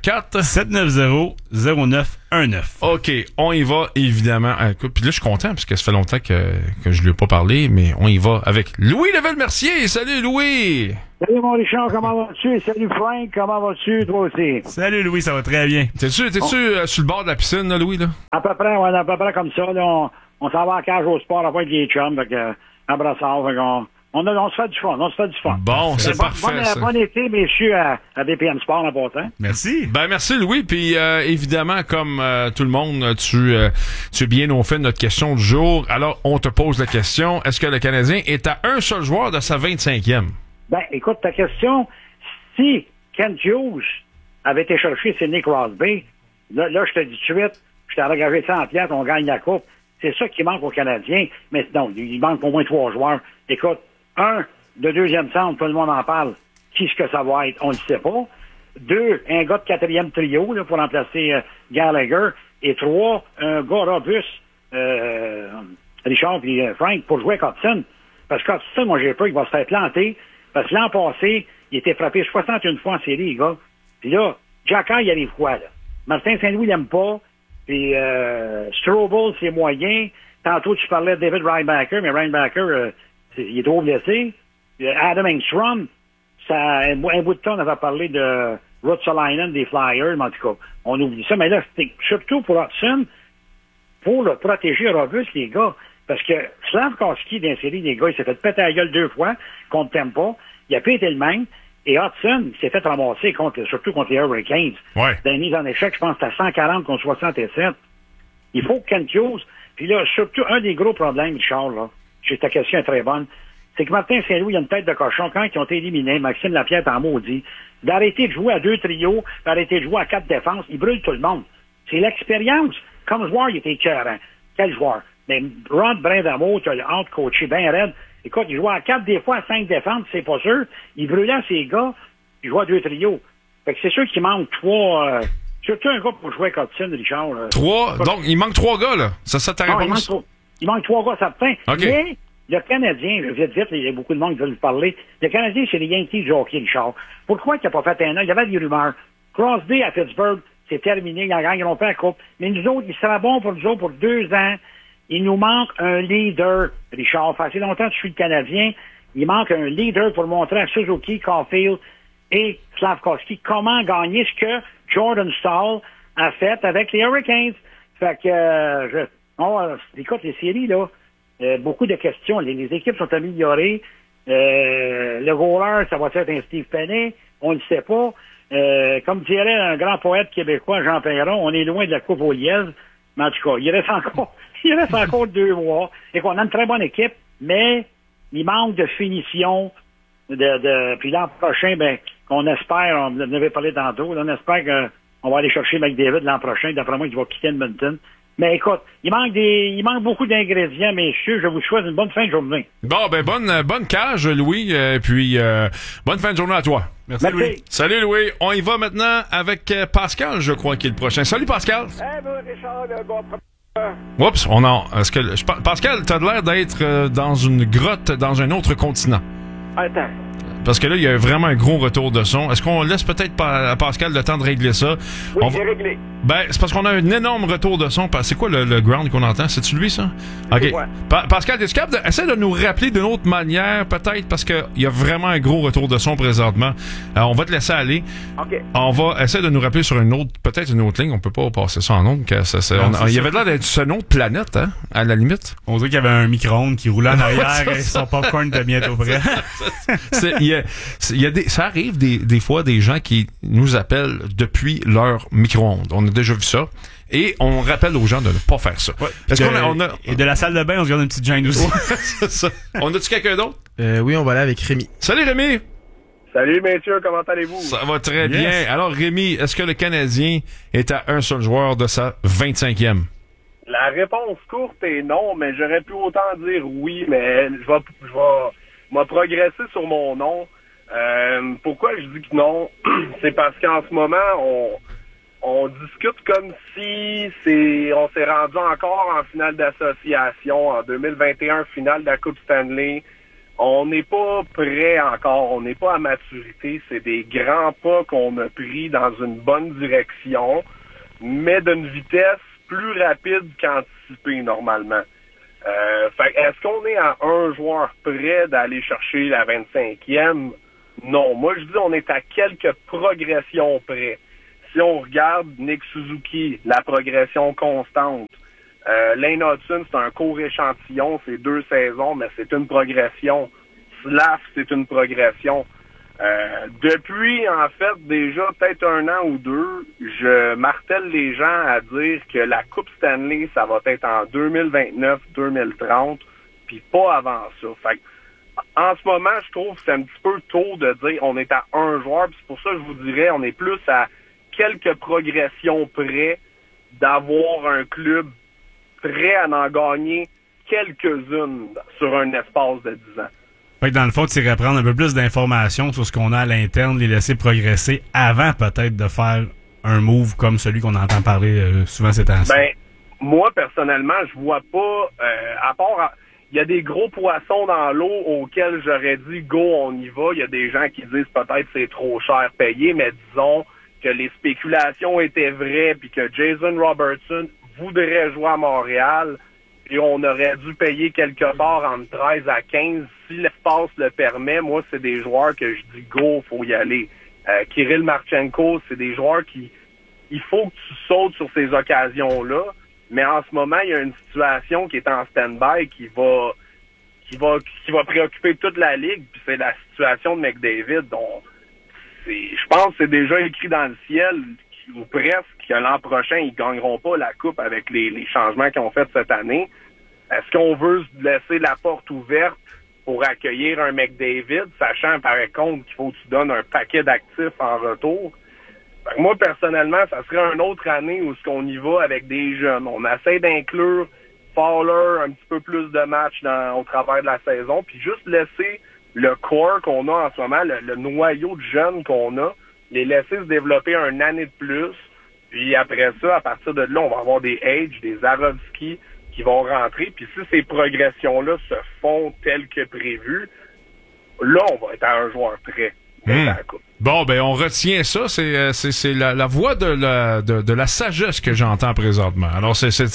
514-790-0919. OK, on y va évidemment. Puis là, je suis content parce que ça fait longtemps que je lui ai pas parlé, mais on y va avec Louis Level-Mercier. Salut Louis! Salut mon Richard, comment vas-tu? Salut Frank, comment vas-tu, toi aussi? Salut Louis, ça va très bien. T'es-tu sur le bord de la piscine, là, Louis, là? À peu près, ouais, à peu près comme ça. Là, on s'en va à cage au sport après avec les chums, avec un brassard. On se fait du fun, Bon, c'est parfait, ça. Bon été, messieurs, à BPM Sport en passant. Merci. Ben, merci, Louis. Puis, évidemment, comme tout le monde, tu es bien au fait de notre question du jour. Alors, on te pose la question. Est-ce que le Canadien est à un seul joueur de sa 25e? Ben, écoute, ta question, si Ken Hughes avait été chercher Sidney Crosby, là, je te dis tout de suite, je t'ai engagé 100$, on gagne la coupe. C'est ça qui manque aux Canadiens. Mais non, il manque au moins 3 joueurs. Écoute, un, de deuxième centre, tout le monde en parle. Qui est-ce que ça va être? On ne le sait pas. 2, un gars de 4e trio là, pour remplacer Gallagher. Et 3, un gars robuste, Richard et Frank, pour jouer avec Hudson. Parce que Hudson, moi j'ai peur qu'il va se faire planter. Parce que l'an passé, il était frappé 61 fois en série, les gars. Puis là, Jacker, il arrive quoi, là? Martin Saint-Louis, il l'aime pas. Puis Strobel, c'est moyen. Tantôt, tu parlais de David Reinbacher, mais Reinbacher, il est trop blessé. Adam Engstrom, un bout de temps, on avait parlé de Ruotsalainen des Flyers, mais en tout cas, on oublie ça. Mais là, c'est surtout pour Hudson, pour le protéger robuste, les gars. Parce que Slavkovski, dans la série, les gars, il s'est fait péter la gueule 2 fois contre Tampa. Il a pas été le même. Et Hudson, il s'est fait ramasser surtout contre les Hurricanes. Ouais. Dans les mises en échec, je pense que c'était 140 contre 67. Il faut que Ken Hughes, puis là, surtout, un des gros problèmes, Richard, là, ta question est très bonne, c'est que Martin Saint-Louis, il a une tête de cochon. Quand ils ont été éliminés, Maxime Lapierre en maudit, d'arrêter de jouer à 2 trios, d'arrêter de jouer à 4 défenses, il brûle tout le monde. C'est l'expérience. Comme joueur, il était écœurant. Quel joueur? Mais Rod Brindamour, tu as out-coaché bien raide. Écoute, il jouait à 4 des fois, à 5 défenses, c'est pas sûr. Il brûlait ses gars, il jouait à 2 trios. Fait que c'est sûr qu'il manque 3... surtout un gars pour jouer avec Hudson, Richard. 3? Donc, il manque 3 gars, là. Ça ta réponse? Il manque 3 gars certains. Okay. Mais le Canadien, vite, il y a beaucoup de monde qui veut vous parler. Le Canadien, c'est les Yankees du hockey, Richard. Pourquoi il n'a pas fait un an? Il y avait des rumeurs. Crosby à Pittsburgh, c'est terminé. Ils gagneront pas la coupe. Mais nous autres, il sera bon pour nous autres pour 2 ans. Il nous manque un leader, Richard. Ça fait assez longtemps que je suis le Canadien. Il manque un leader pour montrer à Suzuki, Caulfield et Slavkovski comment gagner ce que Jordan Staal a fait avec les Hurricanes. Fait que, écoute, les séries, là, beaucoup de questions. Les équipes sont améliorées. Le goaler, ça va être un Steve Penney. On ne le sait pas. Comme dirait un grand poète québécois, Jean Perron, on est loin de la coupe aux lièvres. Mais en tout cas, il reste encore 2 mois. Et qu'on a une très bonne équipe, mais il manque de finition. Puis l'an prochain, on espère, on en avait parlé tantôt, on espère qu'on va aller chercher McDavid l'an prochain. D'après moi, il va quitter Edmonton. Mais écoute, il manque beaucoup d'ingrédients, messieurs. Je vous souhaite une bonne fin de journée. Bon, bonne cage, Louis. Puis, bonne fin de journée à toi. Merci, Louis. Salut, Louis. On y va maintenant avec Pascal, je crois, qui est le prochain. Salut, Pascal. Richard, Oups, Pascal, t'as l'air d'être dans une grotte dans un autre continent. Attends. Parce que là, il y a vraiment un gros retour de son. Est-ce qu'on laisse peut-être à Pascal le temps de régler ça? Oui, c'est réglé. C'est parce qu'on a un énorme retour de son. C'est quoi le ground qu'on entend? C'est-tu lui, ça? OK. Pascal, est-ce que essaie de nous rappeler d'une autre manière, peut-être, parce qu'il y a vraiment un gros retour de son présentement. Alors, on va te laisser aller. OK. On va essayer de nous rappeler sur peut-être une autre ligne. On peut pas passer ça en ondes. Il y avait l'air d'être sur une autre planète, hein, à la limite. On dirait qu'il y avait un micro-ondes qui roulait en arrière et son popcorn était bientôt prêt. Ça arrive des fois des gens qui nous appellent depuis leur micro-ondes. On a déjà vu ça. Et on rappelle aux gens de ne pas faire ça. Ouais. Et de la salle de bain, on se garde une petite gêne aussi. C'est ça. On a-tu quelqu'un d'autre? Oui, on va aller avec Rémi. Salut Rémi! Salut messieurs, comment allez-vous? Ça va très bien. Alors Rémi, est-ce que le Canadien est à un seul joueur de sa 25e? La réponse courte est non, mais j'aurais pu autant dire oui, mais je vais progresser sur mon nom. Pourquoi je dis que non? C'est parce qu'en ce moment, on discute comme si on s'est rendu encore en finale d'association, en 2021, finale de la Coupe Stanley. On n'est pas prêt encore, on n'est pas à maturité. C'est des grands pas qu'on a pris dans une bonne direction, mais d'une vitesse plus rapide qu'anticipée normalement. Est-ce qu'on est à un joueur près d'aller chercher la 25e? Non, moi je dis on est à quelques progressions près. Si on regarde Nick Suzuki, la progression constante. Lane Hudson, c'est un court échantillon, c'est 2 saisons, mais c'est une progression. Slav, c'est une progression. Depuis, en fait, déjà peut-être 1 an ou 2, je martèle les gens à dire que la Coupe Stanley, ça va être en 2029-2030, puis pas avant ça. Fait que, en ce moment, je trouve que c'est un petit peu tôt de dire on est à un joueur, puis c'est pour ça que je vous dirais on est plus à quelques progressions près d'avoir un club prêt à en gagner quelques-unes sur un espace de 10 ans. Fait que dans le fond, tu irais prendre un peu plus d'informations sur ce qu'on a à l'interne, les laisser progresser avant peut-être de faire un move comme celui qu'on entend parler souvent ces temps-ci. Ben, moi, personnellement, je vois pas, à part, il y a des gros poissons dans l'eau auxquels j'aurais dit, go, on y va. Il y a des gens qui disent peut-être c'est trop cher payé, mais disons que les spéculations étaient vraies puis que Jason Robertson voudrait jouer à Montréal et on aurait dû payer quelque part entre 13 à 15 si l'espace le permet. Moi, c'est des joueurs que je dis go, faut y aller. Kirill Marchenko, c'est des joueurs qui il faut que tu sautes sur ces occasions-là, mais en ce moment, il y a une situation qui est en stand-by qui va préoccuper toute la ligue, puis c'est la situation de McDavid. Donc, je pense que c'est déjà écrit dans le ciel, ou presque, que l'an prochain, ils gagneront pas la Coupe avec les changements qu'ils ont fait cette année. Est-ce qu'on veut laisser la porte ouverte pour accueillir un McDavid, sachant par contre qu'il faut que tu donnes un paquet d'actifs en retour? Fait que moi, personnellement, ça serait une autre année où ce qu'on y va avec des jeunes. On essaie d'inclure Fowler un petit peu plus de matchs au travers de la saison, puis juste laisser le core qu'on a en ce moment, le noyau de jeunes qu'on a, les laisser se développer une année de plus. Puis après ça, à partir de là, on va avoir des Age, des Zarovski qui vont rentrer. Puis si ces progressions-là se font telles que prévues, là, on va être à un joueur prêt. Bon, ben on retient ça. C'est la voix de la sagesse que j'entends présentement. Alors c'est ça,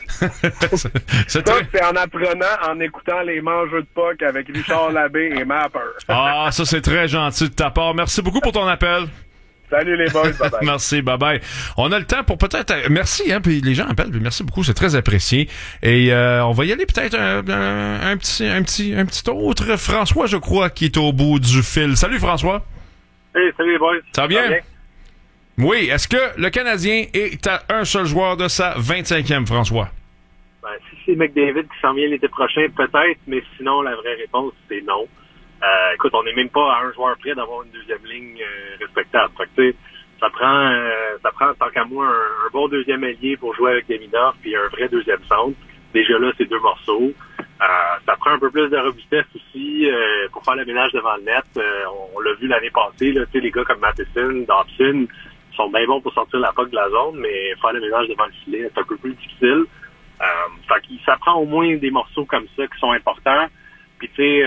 c'est en apprenant, en écoutant les mangeux de puck avec Richard Labbé et Mapper. Ah, ça c'est très gentil de ta part. Merci beaucoup pour ton appel. Salut les boys, bye bye. Merci, bye bye. On a le temps pour peut-être... Merci, hein, puis les gens appellent, puis merci beaucoup, c'est très apprécié. Et on va y aller peut-être un petit autre. François, je crois, qui est au bout du fil. Salut François. Hey, salut les boys. Ça va bien? Oui, est-ce que le Canadien est à un seul joueur de sa 25e, François? Ben, si c'est McDavid qui s'en vient l'été prochain, peut-être, mais sinon, la vraie réponse, c'est non. Écoute, on n'est même pas à un joueur près d'avoir une deuxième ligne respectable. Fait que, tu sais, ça prend, tant qu'à moi, un bon deuxième ailier pour jouer avec Demidov puis un vrai deuxième centre. Déjà là, c'est 2 morceaux. Ça prend un peu plus de robustesse aussi pour faire le ménage devant le net. On l'a vu l'année passée, là, tu sais, les gars comme Matheson, Dobson sont bien bons pour sortir la puck de la zone, mais faire le ménage devant le filet, c'est un peu plus difficile. Fait que ça prend au moins des morceaux comme ça qui sont importants. Puis tu sais,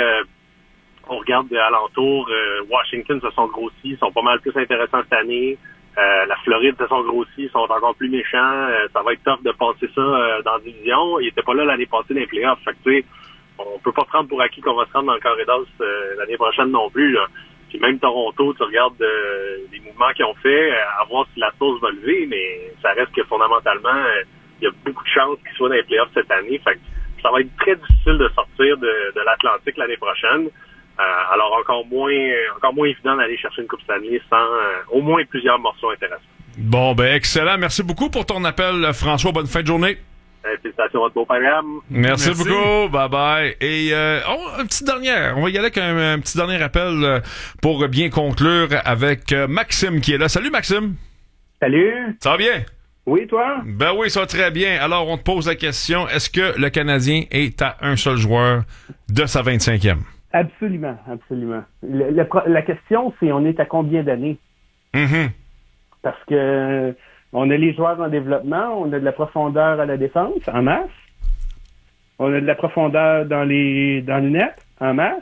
on regarde alentour, Washington se sont grossis, sont pas mal plus intéressants cette année. La Floride se sont grossis, sont encore plus méchants. Ça va être tough de passer ça dans la division. Ils étaient pas là l'année passée dans les playoffs. Fait que tu sais, on peut pas prendre pour acquis qu'on va se rendre dans le corridor l'année prochaine non plus, là. Puis même Toronto, tu regardes les mouvements qu'ils ont fait, à voir si la sauce va lever, mais ça reste que fondamentalement, il y a beaucoup de chances qu'ils soient dans les playoffs cette année. Fait que ça va être très difficile de sortir de l'Atlantique l'année prochaine. Alors encore moins évident d'aller chercher une Coupe Stanley sans au moins plusieurs morceaux intéressants. Bon, ben excellent. Merci beaucoup pour ton appel, François. Bonne fin de journée. Félicitations à votre beau programme. Merci beaucoup. Bye bye. Et une petite dernière. On va y aller avec un petit dernier appel pour bien conclure avec Maxime qui est là. Salut Maxime. Salut. Ça va bien? Oui, toi? Ben oui, ça va très bien. Alors, on te pose la question. Est-ce que le Canadien est à un seul joueur de sa 25e? Absolument, absolument. La question, c'est on est à combien d'années? Mm-hmm. Parce que on a les joueurs en développement, on a de la profondeur à la défense, en masse. On a de la profondeur dans le net, en masse.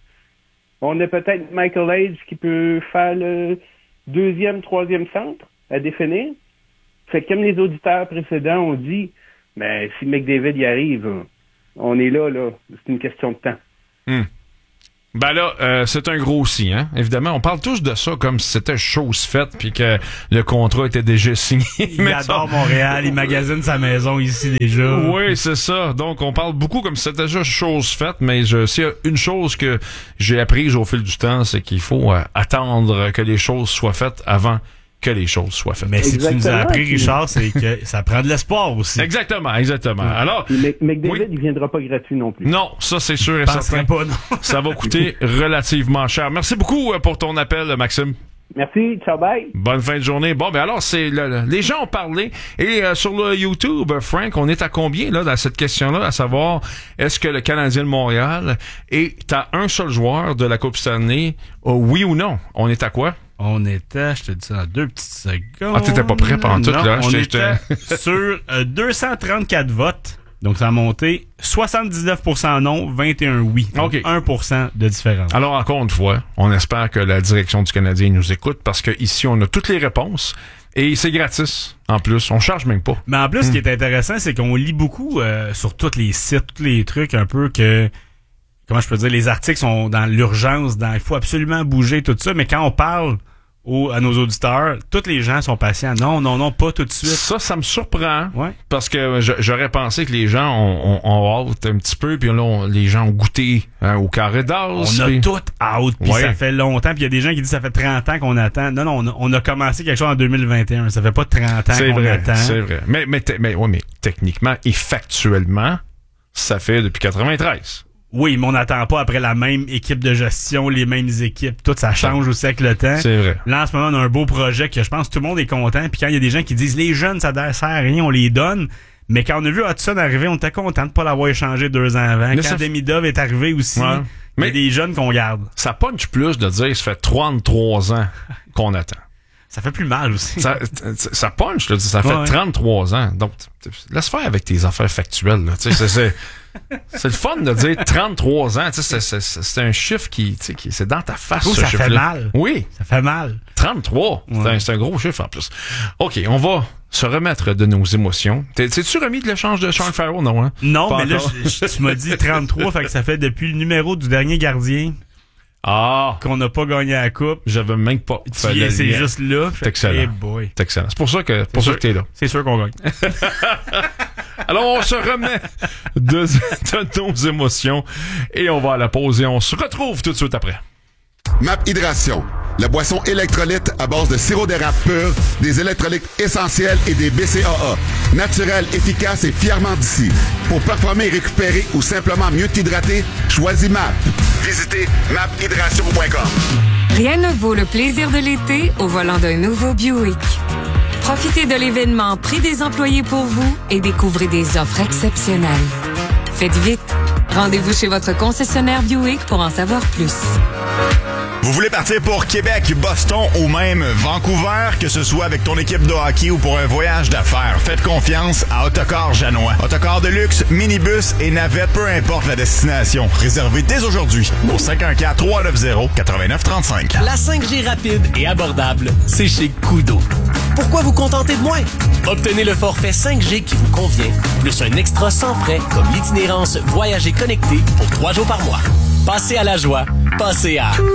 On a peut-être Michael Age qui peut faire le 2e, 3e centre à définir. Fait que comme les auditeurs précédents ont dit, ben, si McDavid y arrive, on est là, c'est une question de temps. Mm. Ben là, c'est un gros si, hein. Évidemment, on parle tous de ça comme si c'était chose faite puis que le contrat était déjà signé. Il adore Montréal, il magasine sa maison ici déjà. Oui, c'est ça. Donc, on parle beaucoup comme si c'était déjà chose faite, mais s'il y a une chose que j'ai apprise au fil du temps, c'est qu'il faut attendre que les choses soient faites avant que les choses soient faites. Mais si tu nous as appris, Richard, c'est que ça prend de l'espoir aussi. Exactement. Alors, McDavid, il viendra pas gratuit non plus. Non, ça c'est sûr et certain. Pas, non. Ça va coûter relativement cher. Merci beaucoup pour ton appel, Maxime. Merci, ciao, bye. Bonne fin de journée. Bon, ben alors, les gens ont parlé. Et sur le YouTube, Frank, on est à combien là dans cette question-là, à savoir, est-ce que le Canadien de Montréal est à un seul joueur de la Coupe Stanley, oui ou non? On est à quoi? On était, je te dis ça en 2 petites secondes. Ah, t'étais pas prêt pendant tout, là? On était sur 234 votes. Donc, ça a monté 79% non, 21 oui. Donc, 1% de différence. Alors, encore une fois, on espère que la direction du Canadien nous écoute parce que ici, on a toutes les réponses et c'est gratis. En plus, on charge même pas. Mais en plus, ce qui est intéressant, c'est qu'on lit beaucoup sur tous les sites, tous les trucs un peu que... Comment je peux dire? Les articles sont dans l'urgence, il faut absolument bouger, tout ça. Mais quand on parle à nos auditeurs, tous les gens sont patients. Non, pas tout de suite. Ça me surprend. Ouais. Parce que j'aurais pensé que les gens ont hâte un petit peu, puis là, les gens ont goûté au carré d'as. On a tout hâte, puis ça fait longtemps. Puis il y a des gens qui disent ça fait 30 ans qu'on attend. Non, on a commencé quelque chose en 2021. Ça fait pas 30 ans qu'on attend. C'est vrai. Mais techniquement et factuellement, ça fait depuis 93. Oui, mais on n'attend pas après la même équipe de gestion, les mêmes équipes. Tout ça change aussi avec le temps. C'est vrai. Là, en ce moment, on a un beau projet que je pense que tout le monde est content. Puis quand il y a des gens qui disent les jeunes, ça ne sert à rien, on les donne. Mais quand on a vu Hudson arriver, on était content de pas l'avoir échangé 2 ans avant. Quand Demidov est arrivé aussi, il y a des jeunes qu'on garde. Ça punch plus de dire ça fait 33 ans qu'on attend. Ça fait plus mal aussi. Ça punch, là, ça fait 33 ans. Donc, laisse faire avec tes affaires factuelles. Là. C'est le fun de dire 33 ans. C'est un chiffre qui c'est dans ta face. Ça fait mal. Oui. Ça fait mal. 33. Ouais. C'est un gros chiffre en plus. OK, on va se remettre de nos émotions. T'es-tu remis de l'échange de Sean Farrell? Non, hein? Non, pas mais encore. Là, tu m'as dit 33, fait que ça fait depuis le numéro du dernier gardien. Qu'on n'a pas gagné la coupe. J'avais même pas. C'est juste là. C'est excellent. Hey boy. C'est excellent. C'est pour ça que t'es là. C'est sûr qu'on gagne. Alors, on se remet de nos émotions et on va à la pause et on se retrouve tout de suite après. MAP Hydration, la boisson électrolyte à base de sirop d'érable pur, des électrolytes essentiels et des BCAA. Naturel, efficace et fièrement d'ici. Pour performer et récupérer ou simplement mieux t'hydrater, choisis MAP. Visitez maphydration.com. Rien ne vaut le plaisir de l'été au volant d'un nouveau Buick. Profitez de l'événement Prix des employés pour vous et découvrez des offres exceptionnelles. Faites vite. Rendez-vous chez votre concessionnaire Buick pour en savoir plus. Vous voulez partir pour Québec, Boston ou même Vancouver, que ce soit avec ton équipe de hockey ou pour un voyage d'affaires, faites confiance à Autocar Janois. Autocar de luxe, minibus et navette, peu importe la destination. Réservez dès aujourd'hui au 514-390-8935. La 5G rapide et abordable, c'est chez Kudo. Pourquoi vous contenter de moins? Obtenez le forfait 5G qui vous convient, plus un extra sans frais comme l'itinérance Voyager connecté pour 3 jours par mois. Passez à la joie, passez à Kudo.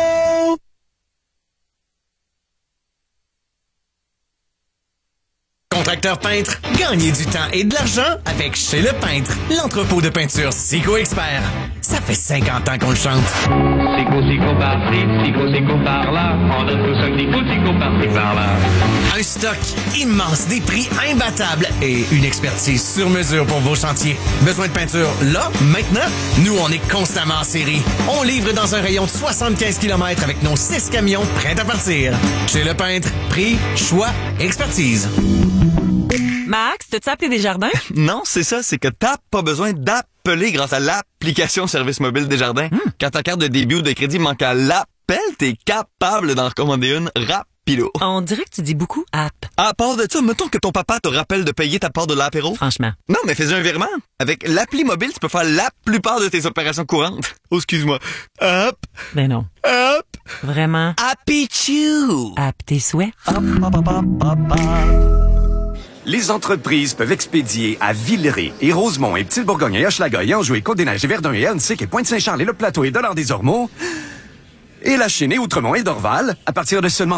Contracteur peintre, gagnez du temps et de l'argent avec Chez Le Peintre, l'entrepôt de peinture Sico Expert. Ça fait 50 ans qu'on le chante. Sico par-ci, Sico par-là. On donne tous un petit coup de Sico par-ci, par-là. Un stock immense, des prix imbattables et une expertise sur mesure pour vos chantiers. Besoin de peinture là, maintenant? Nous, on est constamment en série. On livre dans un rayon de 75 km avec nos 6 camions prêts à partir. Chez Le Peintre, prix, choix, expertise. Max, t'as-tu appelé Desjardins? Non, c'est ça, c'est que t'as pas besoin d'appeler grâce à l'application Service Mobile Desjardins. Quand ta carte de débit ou de crédit manque à l'appel, t'es capable d'en recommander une rapido. On dirait que tu dis beaucoup app. À part de ça, mettons que ton papa te rappelle de payer ta part de l'apéro. Franchement. Non, mais fais un virement. Avec l'appli mobile, tu peux faire la plupart de tes opérations courantes. Oh, excuse-moi. Hop. Ben non. Hop. Vraiment. Happy Chew. App tes souhaits. Hop, hop, hop, hop, hop, hop. Les entreprises peuvent expédier à Villeray et Rosemont et Petite-Bourgogne et Hochelaga et Anjou et Côte-des-Neiges et Verdun et Huntsic et Pointe-Saint-Charles et Le Plateau et Dollard-des-Ormeaux et La Chênaie, Outremont et Dorval à partir de seulement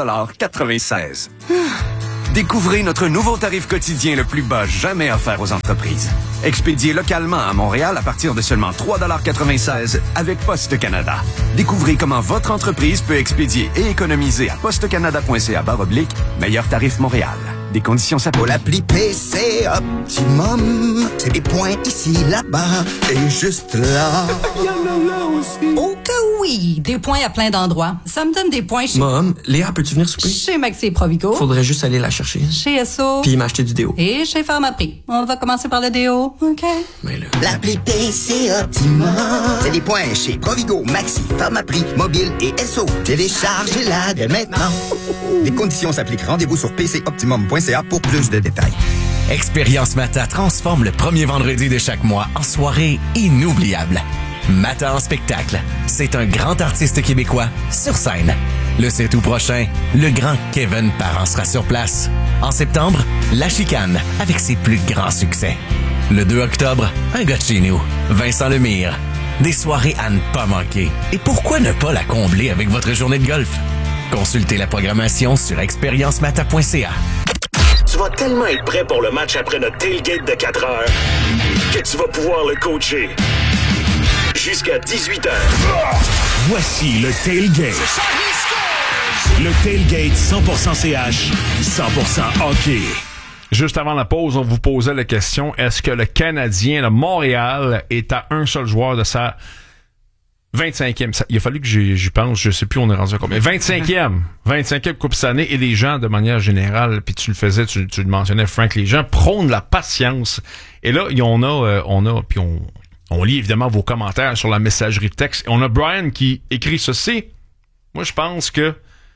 3,96 $. Découvrez notre nouveau tarif quotidien le plus bas jamais offert aux entreprises. Expédié localement à Montréal à partir de seulement 3,96 $ avec Poste Canada. Découvrez comment votre entreprise peut expédier et économiser à postecanada.ca/meilleur tarif Montréal. Des conditions s'appliquent. Pour l'appli PC Optimum, c'est des points ici, là-bas et juste là. Il y en a là aussi. Oh que oui! Des points à plein d'endroits. Ça me donne des points chez... Mom, Léa, peux-tu venir souper? Chez Maxi et Provigo. Faudrait juste aller la chercher. Chez Esso. Puis m'acheter du déo. Et chez Pharmaprix. On va commencer par le déo, OK? Mais là... L'appli PC Optimum, c'est des points chez Provigo, Maxi, Pharmaprix, Mobile et Esso. Téléchargez-la dès maintenant. Les conditions s'appliquent. Rendez-vous sur pcoptimum.ca pour plus de détails. Expérience Mata transforme le premier vendredi de chaque mois en soirée inoubliable. Mata en spectacle, c'est un grand artiste québécois sur scène. Le 7 août prochain, le grand Kevin Parent sera sur place. En septembre, La Chicane avec ses plus grands succès. Le 2 octobre, un gars de chez nous, Vincent Lemire. Des soirées à ne pas manquer. Et pourquoi ne pas la combler avec votre journée de golf? Consultez la programmation sur expériencemata.ca. Tu vas tellement être prêt pour le match après notre tailgate de 4 heures que tu vas pouvoir le coacher jusqu'à 18h. Voici le tailgate. Le tailgate 100% CH, 100% hockey. Juste avant la pause, on vous posait la question, est-ce que le Canadien de Montréal est à un seul joueur de sa 25e, il a fallu que j'y pense, je sais plus on est rendu à combien. 25e Coupe Stanley, et les gens, de manière générale, puis tu le faisais, tu le mentionnais, Frank, les gens prônent la patience. Et là, puis on lit évidemment vos commentaires sur la messagerie texte. On a Brian qui écrit ceci. Moi, je pense que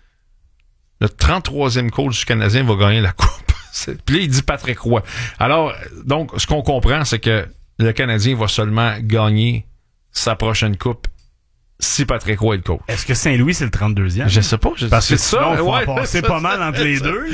le 33e coach du Canadien va gagner la Coupe. Puis là, il dit Patrick Roy. Alors, donc, ce qu'on comprend, c'est que le Canadien va seulement gagner sa prochaine Coupe si Patrick Roy est le coach. Est-ce que Saint-Louis, c'est le 32e? Je sais pas. Parce que sinon, on va passer pas mal entre les deux.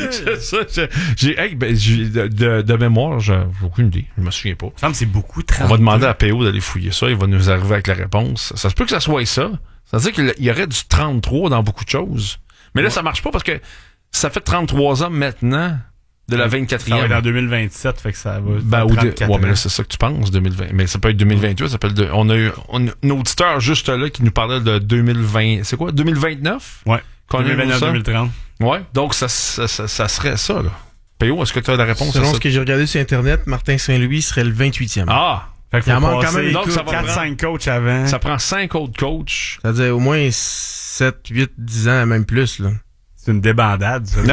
De mémoire, j'ai aucune idée. Je me souviens pas. Ça me semble que c'est beaucoup. 32. On va demander à PO d'aller fouiller ça. Il va nous arriver avec la réponse. Ça se peut que ça soit ça. Ça veut dire qu'il y aurait du 33 dans beaucoup de choses. Mais là, ça marche pas parce que ça fait 33 ans maintenant de la 24e. Ça va être en 2027, fait que ça va. Mais là, c'est ça que tu penses, 2020. Mais ça peut être 2028, ça peut être on a eu un auditeur juste là qui nous parlait de 2020. C'est quoi, 2029? Ouais. 2029-2030. Ouais. Donc, ça serait ça, là. PO, est-ce que tu as la réponse Selon à ça? ce que j'ai regardé sur Internet, Martin Saint-Louis serait le 28e. Ah! Fait qu'il faut quand même donc ça va 4-5 coachs avant. Ça prend 5 autres coachs. C'est-à-dire au moins 7, 8, 10 ans, même plus, là. C'est une débandade, ça.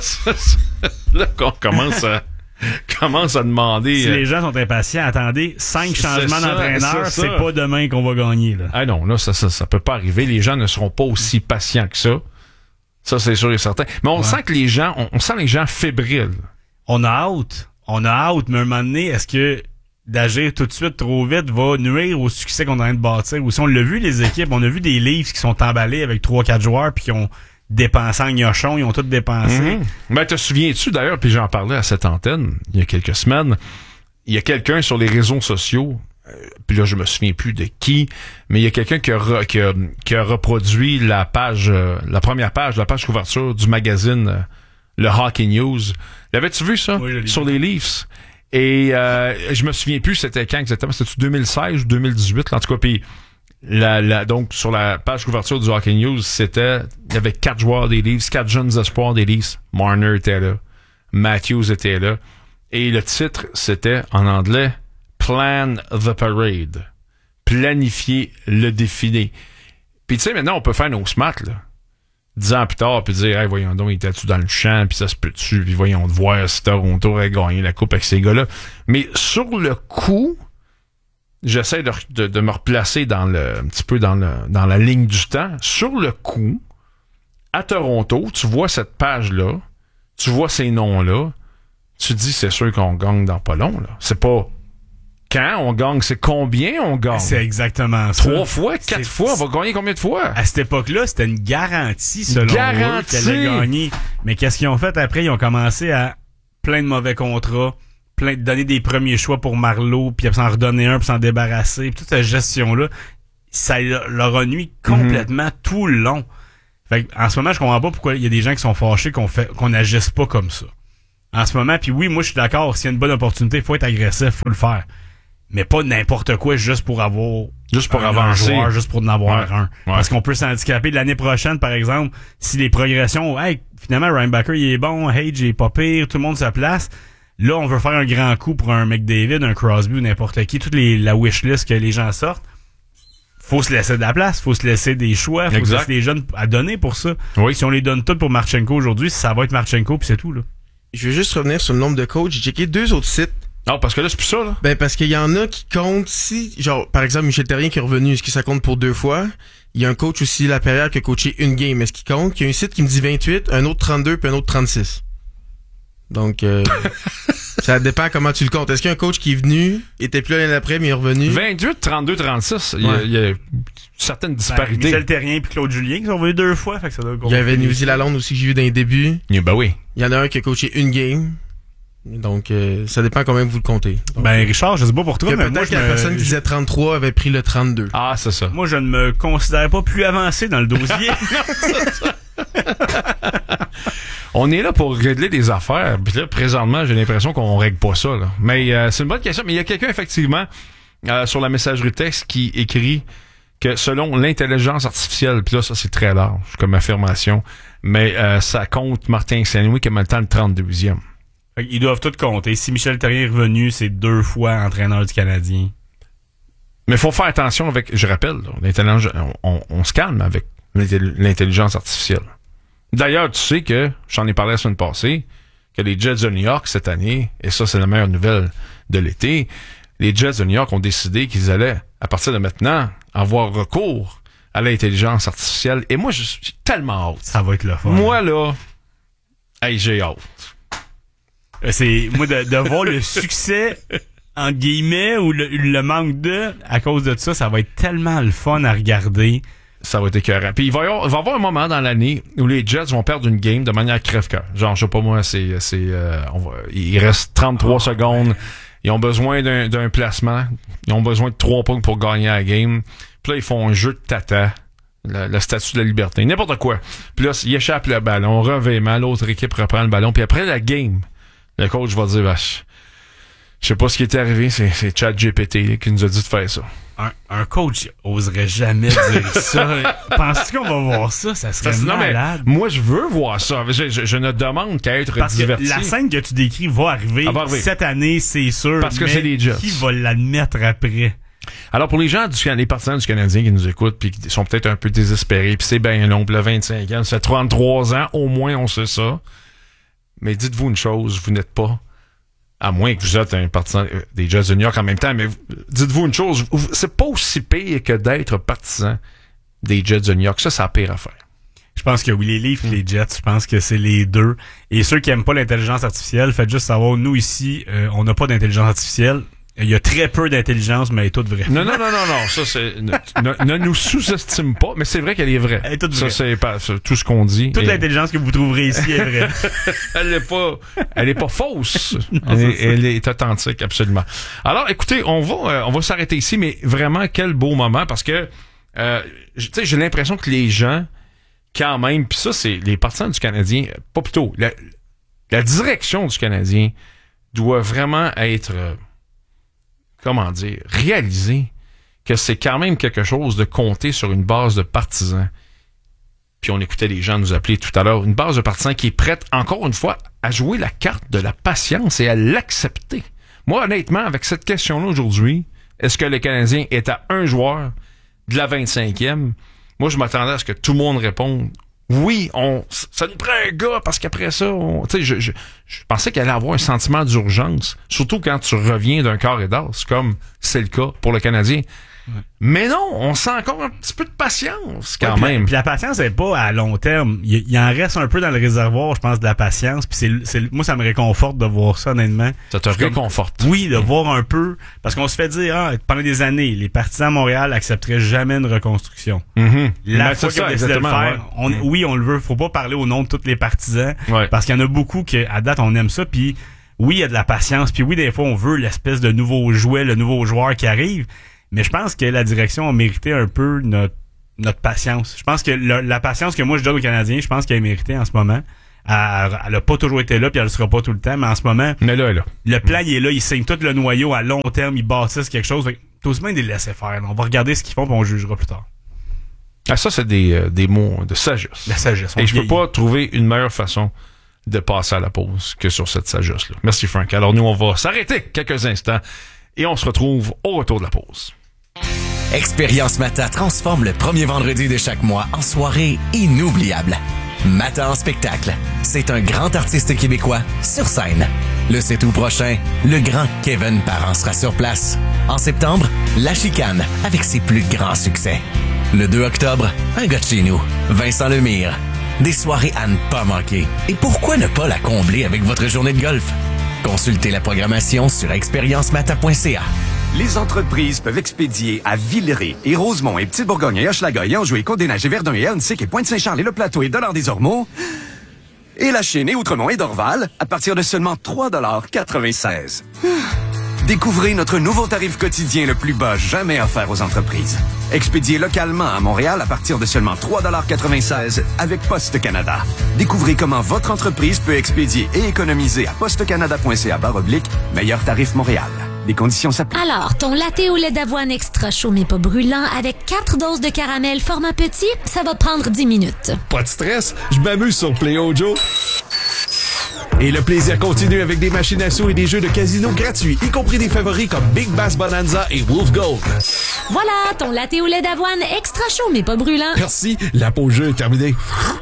Là qu'on commence à demander... Si les gens sont impatients, attendez, 5 changements d'entraîneur, c'est pas demain qu'on va gagner, là. Ah non, là, ça peut pas arriver. Les gens ne seront pas aussi patients que ça. Ça, c'est sûr et certain. Mais on sent que les gens, on sent les gens fébriles. On a hâte, mais à un moment donné, est-ce que d'agir tout de suite trop vite va nuire au succès qu'on est en train de bâtir? Ou si on l'a vu, les équipes, on a vu des livres qui sont emballés avec 3-4 joueurs puis qui ont dépensé en gnochon, ils ont tous dépensé. Ben, te souviens-tu d'ailleurs, puis j'en parlais à cette antenne il y a quelques semaines, il y a quelqu'un sur les réseaux sociaux, puis là je me souviens plus de qui, mais il y a quelqu'un qui a reproduit la page, la première page, la page couverture du magazine le Hockey News. L'avais-tu vu ça? Oui, sur les Leafs? Et je me souviens plus c'était quand exactement, c'était 2016 ou 2018, en tout cas, puis donc sur la page couverture du Hockey News, il y avait 4 joueurs des Leafs, 4 jeunes espoirs des Leafs. Marner était là, Matthews était là, et le titre c'était en anglais Plan the Parade, planifier le défilé. Puis tu sais, maintenant on peut faire nos smats là, 10 ans plus tard, puis dire hey, voyons donc, il était-tu dans le champ, puis ça se peut-tu, puis voyons de voir si Toronto aurait gagné la coupe avec ces gars-là. Mais sur le coup, j'essaie de me replacer un petit peu dans la ligne du temps. Sur le coup, à Toronto, tu vois cette page-là, tu vois ces noms-là, tu te dis, c'est sûr qu'on gagne dans pas long, là. C'est pas quand on gagne, c'est combien on gagne. C'est exactement ça. 3 fois, 4 fois, on va gagner combien de fois? À cette époque-là, c'était une garantie, selon eux, qu'elle allait gagner. Mais qu'est-ce qu'ils ont fait après? Ils ont commencé à plein de mauvais contrats, de donner des premiers choix pour Marleau, puis s'en redonner un, puis s'en débarrasser, puis toute cette gestion-là, ça leur a nuit complètement tout le long. Fait en ce moment, je comprends pas pourquoi il y a des gens qui sont fâchés qu'on n'agisse pas comme ça. En ce moment, puis oui, moi je suis d'accord, s'il y a une bonne opportunité, il faut être agressif, faut le faire. Mais pas n'importe quoi juste pour avoir avancer. Un joueur, juste pour en avoir un. Ouais. Parce qu'on peut s'handicaper de l'année prochaine, par exemple, si les progressions, finalement, Ryan Backer, il est bon, Hage, il est pas pire, tout le monde se place. Là, on veut faire un grand coup pour un McDavid, un Crosby ou n'importe qui, toute la wishlist que les gens sortent. Faut se laisser de la place, faut se laisser des choix, faut se laisser des jeunes à donner pour ça. Oui. Si on les donne tous pour Marchenko aujourd'hui, ça va être Marchenko puis c'est tout, là. Je veux juste revenir sur le nombre de coachs. J'ai checké 2 autres sites. Non, parce que là, c'est plus ça, là. Ben, parce qu'il y en a qui comptent si, genre, par exemple, Michel Therrien qui est revenu, est-ce que ça compte pour 2 fois? Il y a un coach aussi, Lapierre, qui a coaché une game. Est-ce qu'il compte? Il y a un site qui me dit 28, un autre 32, puis un autre 36. Donc, ça dépend comment tu le comptes. Est-ce qu'il y a un coach qui est venu, était plus là l'année d'après, mais il est revenu? 28, 32, 36. Il y a certaines disparités. Michel Therrien puis Claude Julien qui sont venus 2 fois, fait que ça doit Il y avait Newsy Lalonde aussi que j'ai vu dans les débuts. Ben oui. Il y en a un qui a coaché une game. Donc, ça dépend comment vous le comptez. Donc, Richard, je sais pas pour toi, mais moi, peut-être que la personne qui disait 33 avait pris le 32. Ah, c'est ça. Moi, je ne me considère pas plus avancé dans le dossier. On est là pour régler des affaires. Puis là, présentement, j'ai l'impression qu'on règle pas ça, là. Mais c'est une bonne question. Mais il y a quelqu'un, effectivement, sur la messagerie texte qui écrit que selon l'intelligence artificielle, puis là, ça, c'est très large comme affirmation, mais ça compte Martin Saint-Louis comme étant le 32e. Ils doivent tout compter. Si Michel Therrien est revenu, c'est 2 fois entraîneur du Canadien. Mais faut faire attention avec, je rappelle, là, on se calme avec l'intelligence artificielle. D'ailleurs, tu sais que, j'en ai parlé la semaine passée, que les Jets de New York cette année, et ça c'est la meilleure nouvelle de l'été, les Jets de New York ont décidé qu'ils allaient, à partir de maintenant, avoir recours à l'intelligence artificielle. Et moi, j'ai tellement hâte. Ça va être le fun. Moi, là, j'ai hâte. C'est, moi, de voir le succès, en guillemets, ou le manque à cause de ça, ça va être tellement le fun à regarder. Ça va être écœurant. Puis il va y avoir un moment dans l'année où les Jets vont perdre une game de manière crève-cœur. Genre, je sais pas moi, il reste 33 secondes. Ils ont besoin d'un placement. Ils ont besoin de 3 points pour gagner la game. Puis là, ils font un jeu de tata. La statue de la liberté. N'importe quoi. Puis là, ils échappent le ballon. Revêtement. L'autre équipe reprend le ballon. Puis après la game, le coach va dire, je sais pas ce qui est arrivé. C'est ChatGPT qui nous a dit de faire ça. Un coach oserait jamais dire ça. Penses-tu qu'on va voir ça? Ça serait malade. Moi, je veux voir ça. Je ne demande qu'à être diverti. La scène que tu décris va arriver cette année, c'est sûr. Parce que c'est les Jets. Qui va l'admettre après? Alors, pour les gens, les partisans du Canadien qui nous écoutent puis qui sont peut-être un peu désespérés, puis c'est bien long, puis le 25 ans, ça fait 33 ans, au moins on sait ça. Mais dites-vous une chose, vous n'êtes pas, à moins que vous êtes un partisan des Jets de New York en même temps, mais dites-vous une chose, c'est pas aussi pire que d'être partisan des Jets de New York. Ça, c'est la pire affaire. Je pense que oui, les Leafs et les Jets, je pense que c'est les deux. Et ceux qui aiment pas l'intelligence artificielle, faites juste savoir, nous ici, on n'a pas d'intelligence artificielle. Il y a très peu d'intelligence, mais elle est toute vraie. Non. Ça, c'est, ne nous sous-estime pas, mais c'est vrai qu'elle est vraie. Elle est toute vraie. Ça, c'est pas tout ce qu'on dit. Toute l'intelligence que vous trouverez ici est vraie. Elle est pas fausse. Elle est authentique, absolument. Alors, écoutez, on va s'arrêter ici, mais vraiment, quel beau moment, parce que, tu sais, j'ai l'impression que les gens, quand même, pis ça, c'est les partisans du Canadien, pas plutôt, la direction du Canadien doit vraiment être, réaliser que c'est quand même quelque chose de compter sur une base de partisans. Puis on écoutait les gens nous appeler tout à l'heure, une base de partisans qui est prête, encore une fois, à jouer la carte de la patience et à l'accepter. Moi, honnêtement, avec cette question-là aujourd'hui, est-ce que le Canadien est à un joueur de la 25e? Moi, je m'attendais à ce que tout le monde réponde oui, ça nous prend un gars, parce qu'après ça, je pensais qu'il allait avoir un sentiment d'urgence, surtout quand tu reviens d'un quart et d'as, comme c'est le cas pour le Canadien. Ouais. Mais non, on sent encore un petit peu de patience quand même. Puis la patience n'est pas à long terme. Il en reste un peu dans le réservoir, je pense, de la patience. Puis moi, ça me réconforte de voir ça, honnêtement. Ça te réconforte. Oui, de voir un peu. Parce qu'on se fait dire, pendant des années, les partisans à Montréal accepteraient jamais une reconstruction. Mm-hmm. La fois qu'ils ont décidé de le faire, oui, on le veut. Faut pas parler au nom de tous les partisans. Ouais. Parce qu'il y en a beaucoup que, à date, on aime ça. Puis oui, il y a de la patience, puis oui, des fois, on veut l'espèce de nouveau jouet, le nouveau joueur qui arrive, mais je pense que la direction a mérité un peu notre patience. Je pense que la patience que moi je donne aux Canadiens, je pense qu'elle est méritée en ce moment. Elle a pas toujours été là, puis elle le sera pas tout le temps, mais en ce moment, mais là. Le plan, il est là, ils signent tout le noyau à long terme, ils bâtissent quelque chose. Tout aussi bien de les laisser faire. On va regarder ce qu'ils font, puis on jugera plus tard. Ah, ça, c'est des mots de sagesse. La sagesse. Et je peux pas trouver une meilleure façon de passer à la pause que sur cette sagesse-là. Merci, Frank. Alors, nous, on va s'arrêter quelques instants et on se retrouve au retour de la pause. Expérience Mata transforme le premier vendredi de chaque mois en soirée inoubliable. Mata en spectacle. C'est un grand artiste québécois sur scène. Le 7 août prochain, le grand Kevin Parent sera sur place. En septembre, La Chicane avec ses plus grands succès. Le 2 octobre, un gars de chez nous, Vincent Lemire. Des soirées à ne pas manquer. Et pourquoi ne pas la combler avec votre journée de golf? Consultez la programmation sur expériencemata.ca. Les entreprises peuvent expédier à Villeray et Rosemont et Petite-Bourgogne et Hochelaga et Anjou et Côte-des-Neiges et Verdun et Ahuntsic et Pointe-Saint-Charles et Le Plateau et Dollard-des-Ormeaux et La Chênaie, Outremont et Dorval à partir de seulement 3,96 $. Découvrez notre nouveau tarif quotidien le plus bas jamais offert aux entreprises. Expédié localement à Montréal à partir de seulement 3,96 $ avec Poste Canada. Découvrez comment votre entreprise peut expédier et économiser à postecanada.ca/meilleur tarif Montréal. Les conditions s'appliquent. Alors, ton latte au lait d'avoine extra chaud mais pas brûlant avec 4 doses de caramel format petit, ça va prendre 10 minutes. Pas de stress, je m'amuse sur Play Joe. Et le plaisir continue avec des machines à sous et des jeux de casino gratuits, y compris des favoris comme Big Bass Bonanza et Wolf Gold. Voilà, ton latte au lait d'avoine extra chaud mais pas brûlant. Merci, la pause jeu est terminée.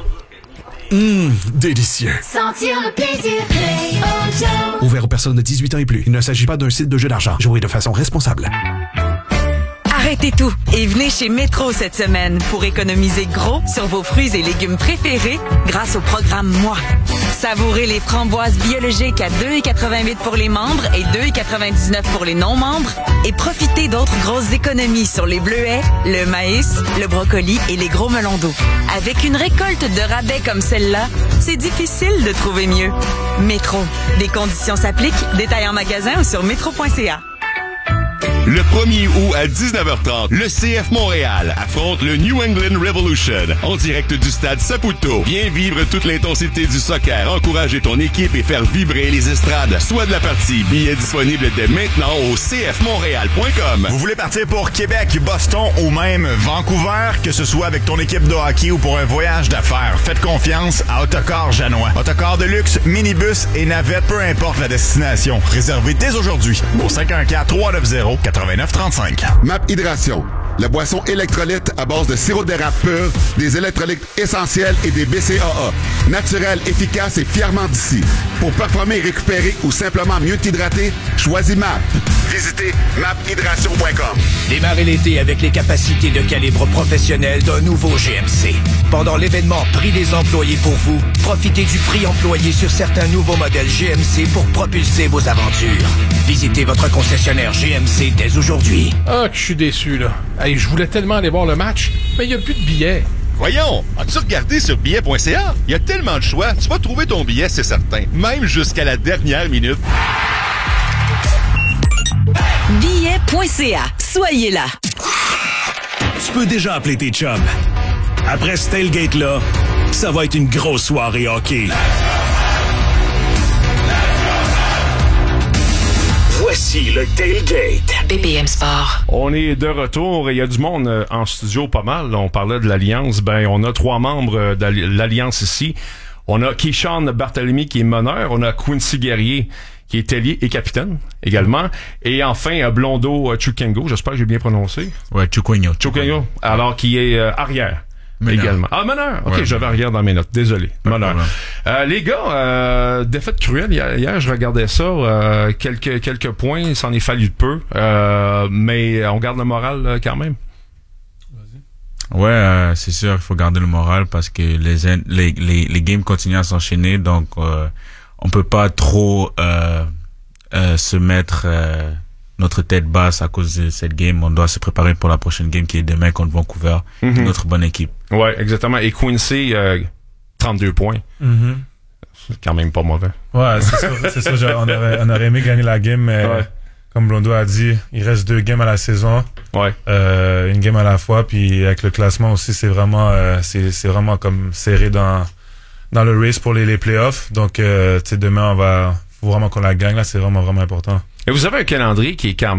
Délicieux. Sentir le plaisir Play Joe. Ouvert aux personnes de 18 ans et plus. Il ne s'agit pas d'un site de jeu d'argent. Jouez de façon responsable. Arrêtez tout et venez chez Métro cette semaine pour économiser gros sur vos fruits et légumes préférés grâce au programme Moi. Savourez les framboises biologiques à 2,88 pour les membres et 2,99 pour les non-membres et profitez d'autres grosses économies sur les bleuets, le maïs, le brocoli et les gros melons d'eau. Avec une récolte de rabais comme celle-là, c'est difficile de trouver mieux. Métro. Des conditions s'appliquent. Détails en magasin ou sur métro.ca. Le 1er août à 19h30, le CF Montréal affronte le New England Revolution en direct du stade Saputo. Viens vivre toute l'intensité du soccer, encourager ton équipe et faire vibrer les estrades. Soit de la partie, billets disponibles dès maintenant au cfmontréal.com. Vous voulez partir pour Québec, Boston ou même Vancouver, que ce soit avec ton équipe de hockey ou pour un voyage d'affaires, faites confiance à Autocar Janois. Autocar de luxe, minibus et navette, peu importe la destination. Réservez dès aujourd'hui au 514-390-8935. MAP Hydration, la boisson électrolyte à base de sirop d'érable pur, des électrolytes essentiels et des BCAA. Naturel, efficace et fièrement d'ici. Pour performer et récupérer ou simplement mieux t'hydrater, choisis MAP. Visitez maphydration.com. Démarrez l'été avec les capacités de calibre professionnel d'un nouveau GMC. Pendant l'événement Prix des employés pour vous, profitez du prix employé sur certains nouveaux modèles GMC pour propulser vos aventures. Visitez votre concessionnaire GMC dès aujourd'hui. Ah, que je suis déçu, là. Hey, je voulais tellement aller voir le match, mais il n'y a plus de billets. Voyons, as-tu regardé sur billet.ca? Il y a tellement de choix, tu vas trouver ton billet, c'est certain. Même jusqu'à la dernière minute. Billet.ca. Soyez là. Tu peux déjà appeler tes chums. Après ce tailgate-là, ça va être une grosse soirée hockey. Voici le tailgate. BPM Sport. On est de retour et il y a du monde en studio pas mal. On parlait de l'Alliance. Ben, on a 3 membres de l'Alliance ici. On a Keyshawn Barthélemy qui est meneur. On a Quincy Guerrier qui est ailier et capitaine également. Et enfin, Blondo Chukengo, j'espère que j'ai bien prononcé. Ouais, Chukengo. Alors, qui est arrière. Meneur. Également. Ah, meneur! OK, Ouais, j'avais rien dans mes notes. Désolé. Meneur. Les gars, défaite cruelle. Hier, je regardais ça. Quelques points. Il s'en est fallu de peu. Mais on garde le moral quand même. Ouais, c'est sûr, il faut garder le moral parce que les games continuent à s'enchaîner. Donc, on peut pas trop se mettre notre tête basse à cause de cette game. On doit se préparer pour la prochaine game qui est demain contre Vancouver. Notre bonne équipe. Ouais, exactement. Et Quincy, 32 points. c'est quand même pas mauvais. Ouais, c'est sûr, on aurait aimé gagner la game, mais comme Blondo a dit, il reste 2 games à la saison. Ouais. Une game à la fois, puis avec le classement aussi, c'est vraiment comme serré dans le race pour les playoffs. Donc, demain, faut vraiment qu'on la gagne, là, c'est vraiment, vraiment important. Et vous avez un calendrier qui est quand